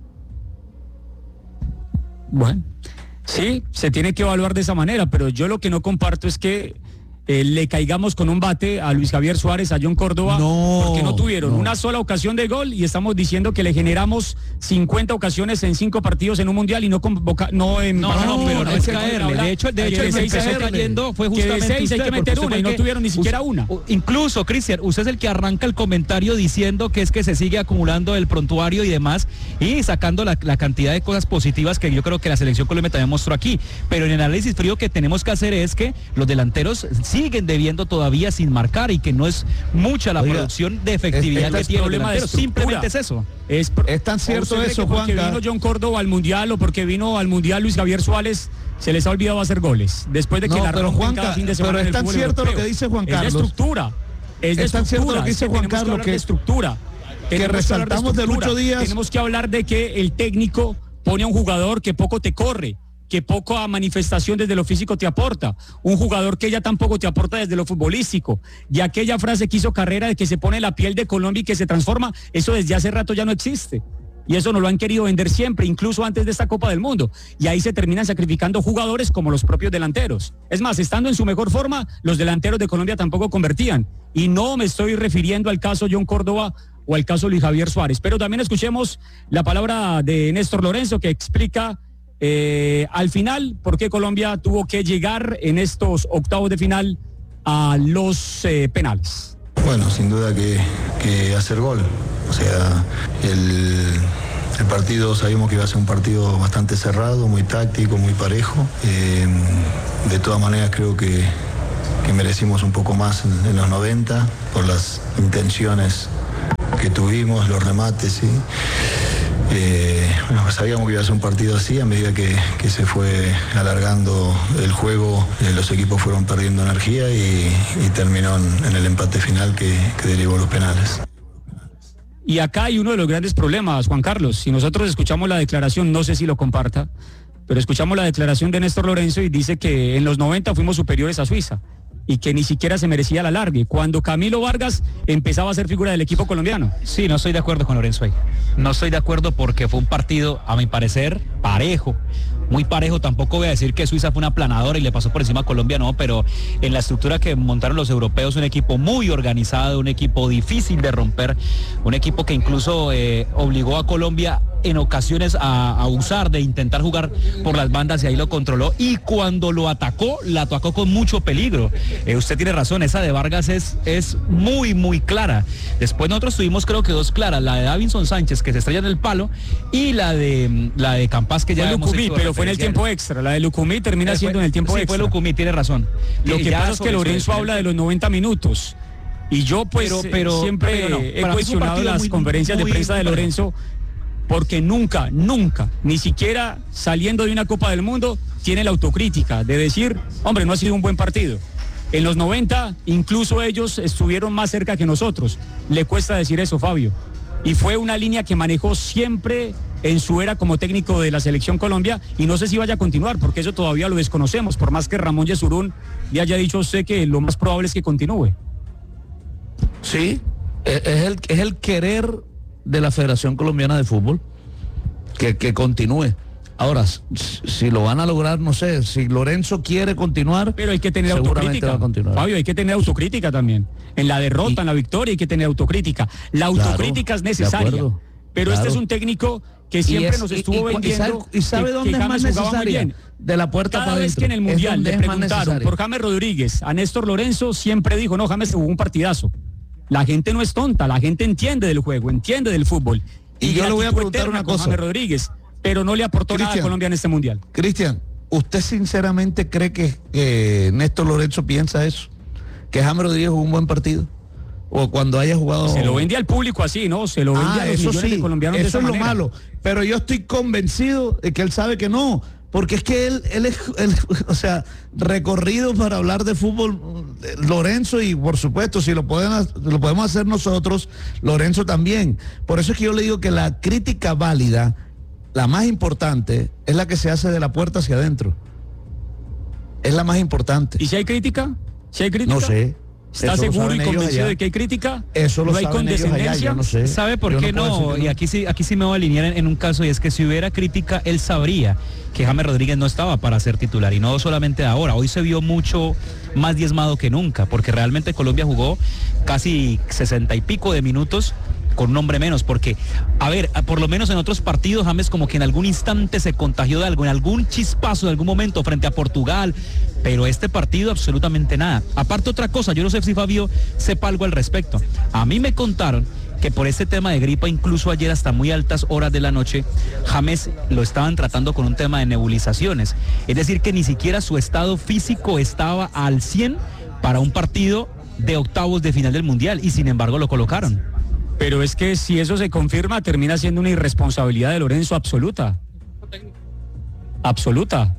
Bueno, sí, se tiene que evaluar de esa manera, pero yo lo que no comparto es que le caigamos con un bate a Luis Javier Suárez, a John Córdoba, porque no tuvieron una sola ocasión de gol y estamos diciendo que le generamos 50 ocasiones en 5 partidos en un mundial y no es caerle. De hecho el que empezó cayendo fue justamente de 6 hay que meter una y no tuvieron ni siquiera una. Incluso, Cristian, usted es el que arranca el comentario diciendo que es que se sigue acumulando el prontuario y demás y sacando la cantidad de cosas positivas que yo creo que la selección Colombia también mostró aquí. Pero en el análisis frío que tenemos que hacer es que los delanteros siguen debiendo todavía sin marcar y que no es mucha la producción de efectividad que tiene el delantero. Simplemente es eso. Es tan cierto eso, Juanca. Porque vino John Córdoba al Mundial o porque vino al Mundial Luis Javier Suárez, se les ha olvidado hacer goles. Después de que la rompen cada fin de semana. Pero es tan cierto lo que dice Juan Carlos. Es de estructura. Es tan cierto lo que dice Juan Carlos que estructura. Que resaltamos de Lucho Díaz. Tenemos que hablar de que el técnico pone a un jugador que poco te corre, que poco a manifestación desde lo físico te aporta, un jugador que ya tampoco te aporta desde lo futbolístico, y aquella frase que hizo Carrera de que se pone la piel de Colombia y que se transforma, eso desde hace rato ya no existe. Y eso nos lo han querido vender siempre, incluso antes de esta Copa del Mundo. Y ahí se terminan sacrificando jugadores como los propios delanteros. Es más, estando en su mejor forma, los delanteros de Colombia tampoco convertían. Y no me estoy refiriendo al caso John Córdoba o al caso Luis Javier Suárez. Pero también escuchemos la palabra de Néstor Lorenzo, que explica al final por qué Colombia tuvo que llegar en estos octavos de final a los penales. Bueno, sin duda que hacer gol. O sea, el partido sabíamos que iba a ser un partido bastante cerrado, muy táctico, muy parejo. De todas maneras creo que merecimos un poco más en los 90 por las intenciones que tuvimos, los remates, ¿sí? Bueno, sabíamos que iba a ser un partido así. A medida que se fue alargando el juego, los equipos fueron perdiendo energía y terminó en el empate final que derivó los penales. Y acá hay uno de los grandes problemas, Juan Carlos. Si nosotros escuchamos la declaración, no sé si lo comparta, pero escuchamos la declaración de Néstor Lorenzo y dice que en los 90 fuimos superiores a Suiza y que ni siquiera se merecía la alargue, cuando Camilo Vargas empezaba a ser figura del equipo colombiano. Sí, no estoy de acuerdo con Lorenzo ahí. No estoy de acuerdo porque fue un partido, a mi parecer, parejo. Muy parejo, tampoco voy a decir que Suiza fue una aplanadora y le pasó por encima a Colombia, no, pero en la estructura que montaron los europeos, un equipo muy organizado, un equipo difícil de romper, un equipo que incluso obligó a Colombia en ocasiones a abusar, de intentar jugar por las bandas, y ahí lo controló, y cuando lo atacó con mucho peligro. Usted tiene razón, esa de Vargas es muy, muy clara. Después nosotros tuvimos creo que dos claras, la de Davinson Sánchez que se estrella en el palo, y la de Campas, que ya hemos hecho, pero fue en el tiempo extra. La de Lucumí termina siendo en el tiempo extra. Fue Lucumí, tiene razón. Lo que pasa es que Lorenzo habla de los 90 minutos. Y yo pues siempre he cuestionado las conferencias de prensa de Lorenzo, porque nunca, ni siquiera saliendo de una Copa del Mundo, tiene la autocrítica de decir, hombre, no ha sido un buen partido. En los 90, incluso ellos estuvieron más cerca que nosotros. Le cuesta decir eso, Fabio. Y fue una línea que manejó siempre en su era como técnico de la Selección Colombia, y no sé si vaya a continuar, porque eso todavía lo desconocemos, por más que Ramón Yesurún le haya dicho a usted que lo más probable es que continúe. Sí, es el querer de la Federación Colombiana de Fútbol que continúe. Ahora, si lo van a lograr, no sé, si Lorenzo quiere continuar, pero hay que tener autocrítica, Fabio, hay que tener autocrítica también. En la derrota, en la victoria hay que tener autocrítica. La autocrítica es necesaria, pero este es un técnico que siempre nos estuvo vendiendo. ¿Y sabe dónde es más necesaria? De la puerta para adentro. Cada vez que en el Mundial le preguntaron por James Rodríguez, a Néstor Lorenzo siempre dijo, no, James jugó un partidazo. La gente no es tonta, la gente entiende del juego, entiende del fútbol. Y yo le voy a preguntar una cosa. James Rodríguez, pero no le aportó nada a Colombia en este Mundial. Cristian, ¿usted sinceramente cree que Néstor Lorenzo piensa eso? ¿Que James Rodríguez jugó un buen partido? ¿O cuando haya jugado...? Se lo vende al público así, ¿no? Se lo vende a los millones de colombianos de esa manera. Eso es lo malo. Pero yo estoy convencido de que él sabe que no. Porque es que él es, o sea, recorrido para hablar de fútbol, Lorenzo, y por supuesto, si lo podemos hacer nosotros, Lorenzo también. Por eso es que yo le digo que la crítica válida, la más importante, es la que se hace de la puerta hacia adentro. Es la más importante. ¿Y si hay crítica? ¿Si hay crítica? No sé. ¿Está seguro y convencido de que hay crítica? Eso lo ¿No hay condescendencia? Allá, yo no sé. ¿Sabe por qué no? Y aquí sí me voy a alinear en un caso, y es que si hubiera crítica, él sabría que James Rodríguez no estaba para ser titular, y no solamente ahora. Hoy se vio mucho más diezmado que nunca, porque realmente Colombia jugó casi 60 y pico de minutos con un hombre menos, porque, a ver, por lo menos en otros partidos James como que en algún instante se contagió de algo, en algún chispazo, en algún momento frente a Portugal, pero este partido absolutamente nada. Aparte, otra cosa, yo no sé si Fabio sepa algo al respecto. A mí me contaron que por este tema de gripa, incluso ayer hasta muy altas horas de la noche, James lo estaban tratando con un tema de nebulizaciones, es decir, que ni siquiera su estado físico estaba al 100 para un partido de octavos de final del Mundial y sin embargo lo colocaron. Pero es que si eso se confirma, termina siendo una irresponsabilidad de Lorenzo absoluta. Absoluta.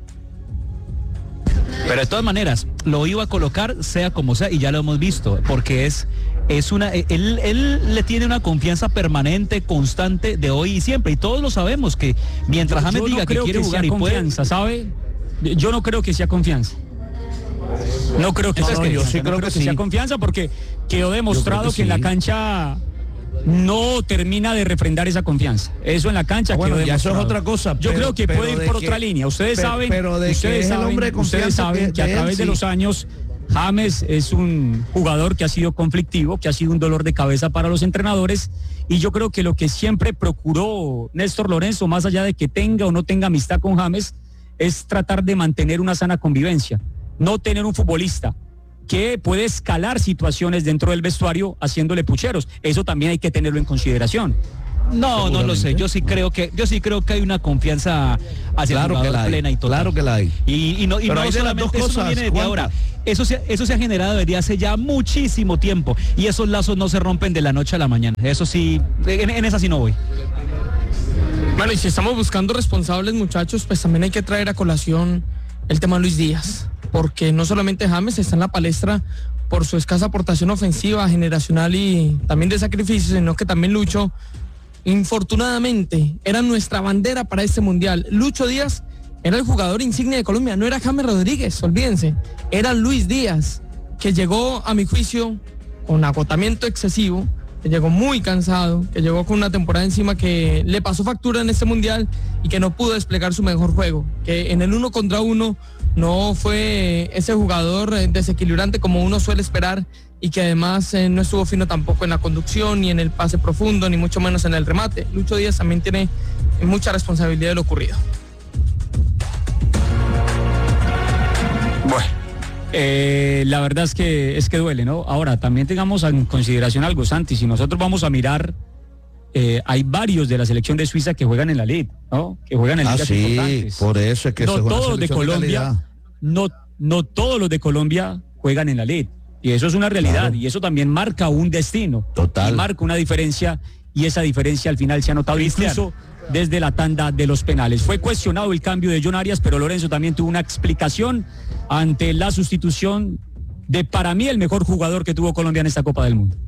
Pero de todas maneras, lo iba a colocar sea como sea y ya lo hemos visto, porque él le tiene una confianza permanente, constante de hoy y siempre, y todos lo sabemos que mientras James diga que quiere jugar y confianza, ¿sabe? Yo no creo que sea confianza. No creo que sea confianza. Yo sí creo que sea confianza porque quedó demostrado que en la cancha no termina de refrendar esa confianza. Eso en la cancha bueno, quedó ya demostrado. eso es otra cosa. Yo creo que puede ir por otra línea. Ustedes saben, ustedes saben que a través de los años James es un jugador que ha sido conflictivo, que ha sido un dolor de cabeza para los entrenadores, y yo creo que lo que siempre procuró Néstor Lorenzo, más allá de que tenga o no tenga amistad con James, es tratar de mantener una sana convivencia, no tener un futbolista que puede escalar situaciones dentro del vestuario haciéndole pucheros. Eso también hay que tenerlo en consideración. No lo sé. Yo sí creo que hay una confianza hacia el jugador plena y total. Claro que la hay. Y no solamente eso no viene de ahora. Eso se ha generado desde hace ya muchísimo tiempo y esos lazos no se rompen de la noche a la mañana. Eso sí, en esa sí no voy. Bueno, y si estamos buscando responsables, muchachos, pues también hay que traer a colación el tema de Luis Díaz, porque no solamente James está en la palestra por su escasa aportación ofensiva, generacional y también de sacrificio, sino que también Lucho, infortunadamente, era nuestra bandera para este mundial. Lucho Díaz era el jugador insignia de Colombia, no era James Rodríguez, olvídense, era Luis Díaz, que llegó, a mi juicio, con agotamiento excesivo, que llegó muy cansado, que llegó con una temporada encima que le pasó factura en este mundial y que no pudo desplegar su mejor juego, que en el 1 contra 1 no fue ese jugador desequilibrante como uno suele esperar y que además no estuvo fino tampoco en la conducción, ni en el pase profundo, ni mucho menos en el remate. Lucho Díaz también tiene mucha responsabilidad de lo ocurrido. Bueno. La verdad es que duele, ¿no? Ahora, también tengamos en consideración algo, Santi, si nosotros vamos a mirar, hay varios de la selección de Suiza que juegan en la Liga, ¿no? Que juegan en ligas importantes. Por eso es que no todos los de Colombia, no todos los de Colombia juegan en la Liga. Y eso es una realidad, claro. Y eso también marca un destino. Total. Y marca una diferencia, y esa diferencia al final se ha notado incluso desde la tanda de los penales. Fue cuestionado el cambio de John Arias, pero Lorenzo también tuvo una explicación ante la sustitución de, para mí, el mejor jugador que tuvo Colombia en esta Copa del Mundo.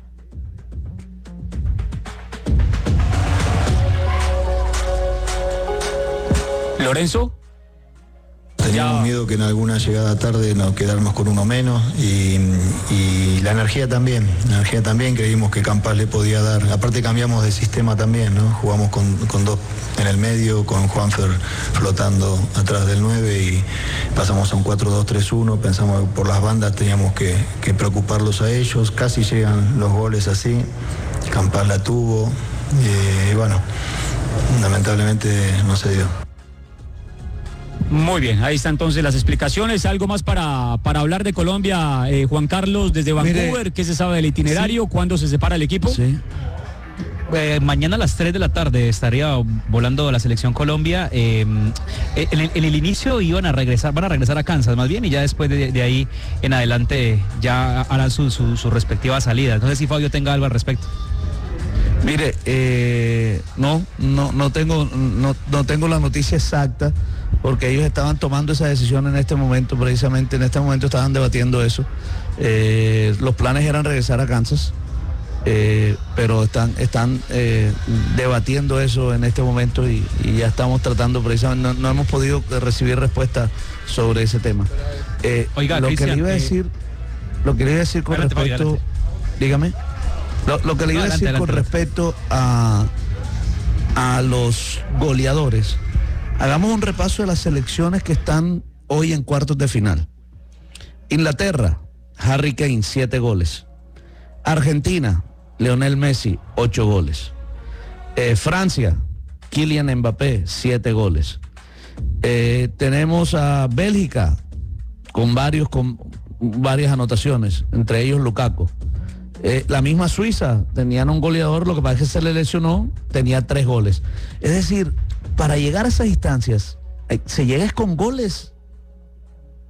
Lorenzo. Teníamos miedo que en alguna llegada tarde nos quedáramos con uno menos y la energía también creímos que Campas le podía dar. Aparte cambiamos de sistema también, ¿no? Jugamos con dos en el medio, con Juanfer flotando atrás del 9 y pasamos a un 4-2-3-1, pensamos que por las bandas teníamos que preocuparlos a ellos, casi llegan los goles así, Campas la tuvo y bueno, lamentablemente no se dio. Muy bien, ahí están entonces las explicaciones. ¿Algo más para hablar de Colombia, Juan Carlos, desde Vancouver? Mire, ¿qué se sabe del itinerario? Sí. ¿Cuándo se separa el equipo? Sí. Mañana a las 3 de la tarde estaría volando la selección Colombia. En el inicio van a regresar a Kansas más bien, y ya después de ahí en adelante ya harán su respectiva salida. No sé si Fabio tenga algo al respecto. Mire, no tengo la noticia exacta, porque ellos estaban tomando esa decisión en este momento, precisamente en este momento estaban debatiendo eso. Los planes eran regresar a Kansas, pero están debatiendo eso en este momento y ya estamos tratando, precisamente, no hemos podido recibir respuesta sobre ese tema. Oiga, lo Cristian, que le iba a decir con respecto, dígame. Lo que le iba a decir con respecto a los goleadores, hagamos un repaso de las selecciones que están hoy en cuartos de final. Inglaterra, Harry Kane, 7 goles. Argentina, Lionel Messi, 8 goles. Francia, Kylian Mbappé, 7 goles. Tenemos a Bélgica con varias anotaciones, entre ellos Lukaku. La misma Suiza, tenían un goleador, lo que pasa es que se le lesionó, tenía 3 goles. Es decir, para llegar a esas instancias, se llega con goles.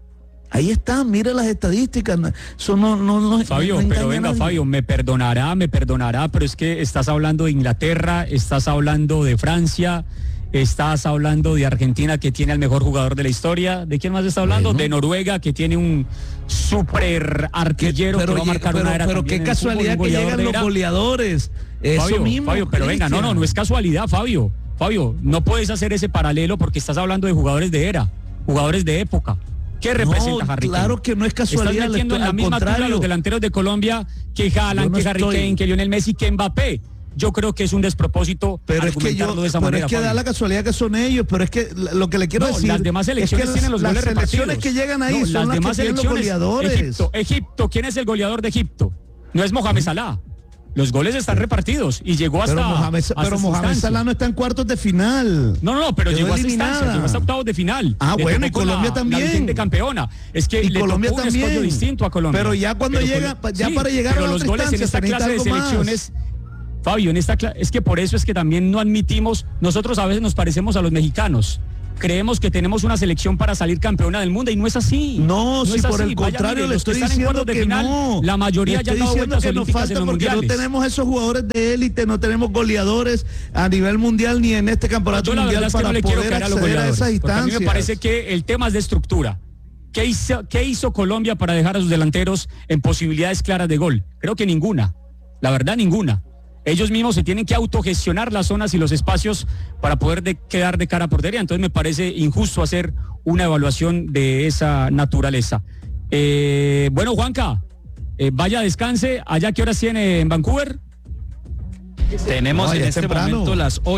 Ahí está, mire las estadísticas. Eso no Fabio, no pero venga, a nadie. Fabio, me perdonará, pero es que estás hablando de Inglaterra, estás hablando de Francia, estás hablando de Argentina, que tiene al mejor jugador de la historia. ¿De quién más está hablando? De Noruega, que tiene un super artillero que va a marcar una era. Pero qué casualidad que llegan los goleadores. Eso Fabio, mismo. Fabio, pero venga, no es casualidad, Fabio. Fabio, no puedes hacer ese paralelo porque estás hablando de jugadores de era, jugadores de época. ¿Qué representa Harry Kane? Claro que no es casualidad. Estás metiendo en la misma tabla a los delanteros de Colombia que Haaland, que Harry Kane, que Lionel Messi, que Mbappé. Yo creo que es un despropósito pero argumentarlo de esa manera. Pero es que da la casualidad que son ellos, pero es que lo que le quiero decir las demás selecciones es que tienen los goles repartidos. Las selecciones que llegan ahí son las demás que tienen los goleadores. Egipto, ¿quién es el goleador de Egipto? No es Mohamed Salah. Los goles están repartidos y llegó hasta. Pero Mohamed Salah no está en cuartos de final. No, pero llegó a esta instancia, llegó hasta octavos de final. Bueno, y Colombia también. La vigente campeona. Es que le Colombia tocó un escollo distinto a Colombia. Pero ya cuando llega, para llegar a la los goles en esta clase de selecciones. Fabio, es que por eso es que también no admitimos, nosotros a veces nos parecemos a los mexicanos. Creemos que tenemos una selección para salir campeona del mundo y no es así. No, si por el contrario le estoy diciendo que no. La mayoría ya ha dado vueltas olímpicas en los porque mundiales. no tenemos esos jugadores de élite, no tenemos goleadores a nivel mundial ni en este campeonato mundial para poder acceder a esas instancias. A mí me parece que el tema es de estructura. ¿Qué hizo Colombia para dejar a sus delanteros en posibilidades claras de gol? Creo que ninguna. La verdad, ninguna. Ellos mismos se tienen que autogestionar las zonas y los espacios para poder quedar de cara a portería. Entonces me parece injusto hacer una evaluación de esa naturaleza. Bueno, Juanca, vaya, descanse. ¿Allá qué horas tiene en Vancouver? Tenemos en este momento las 8.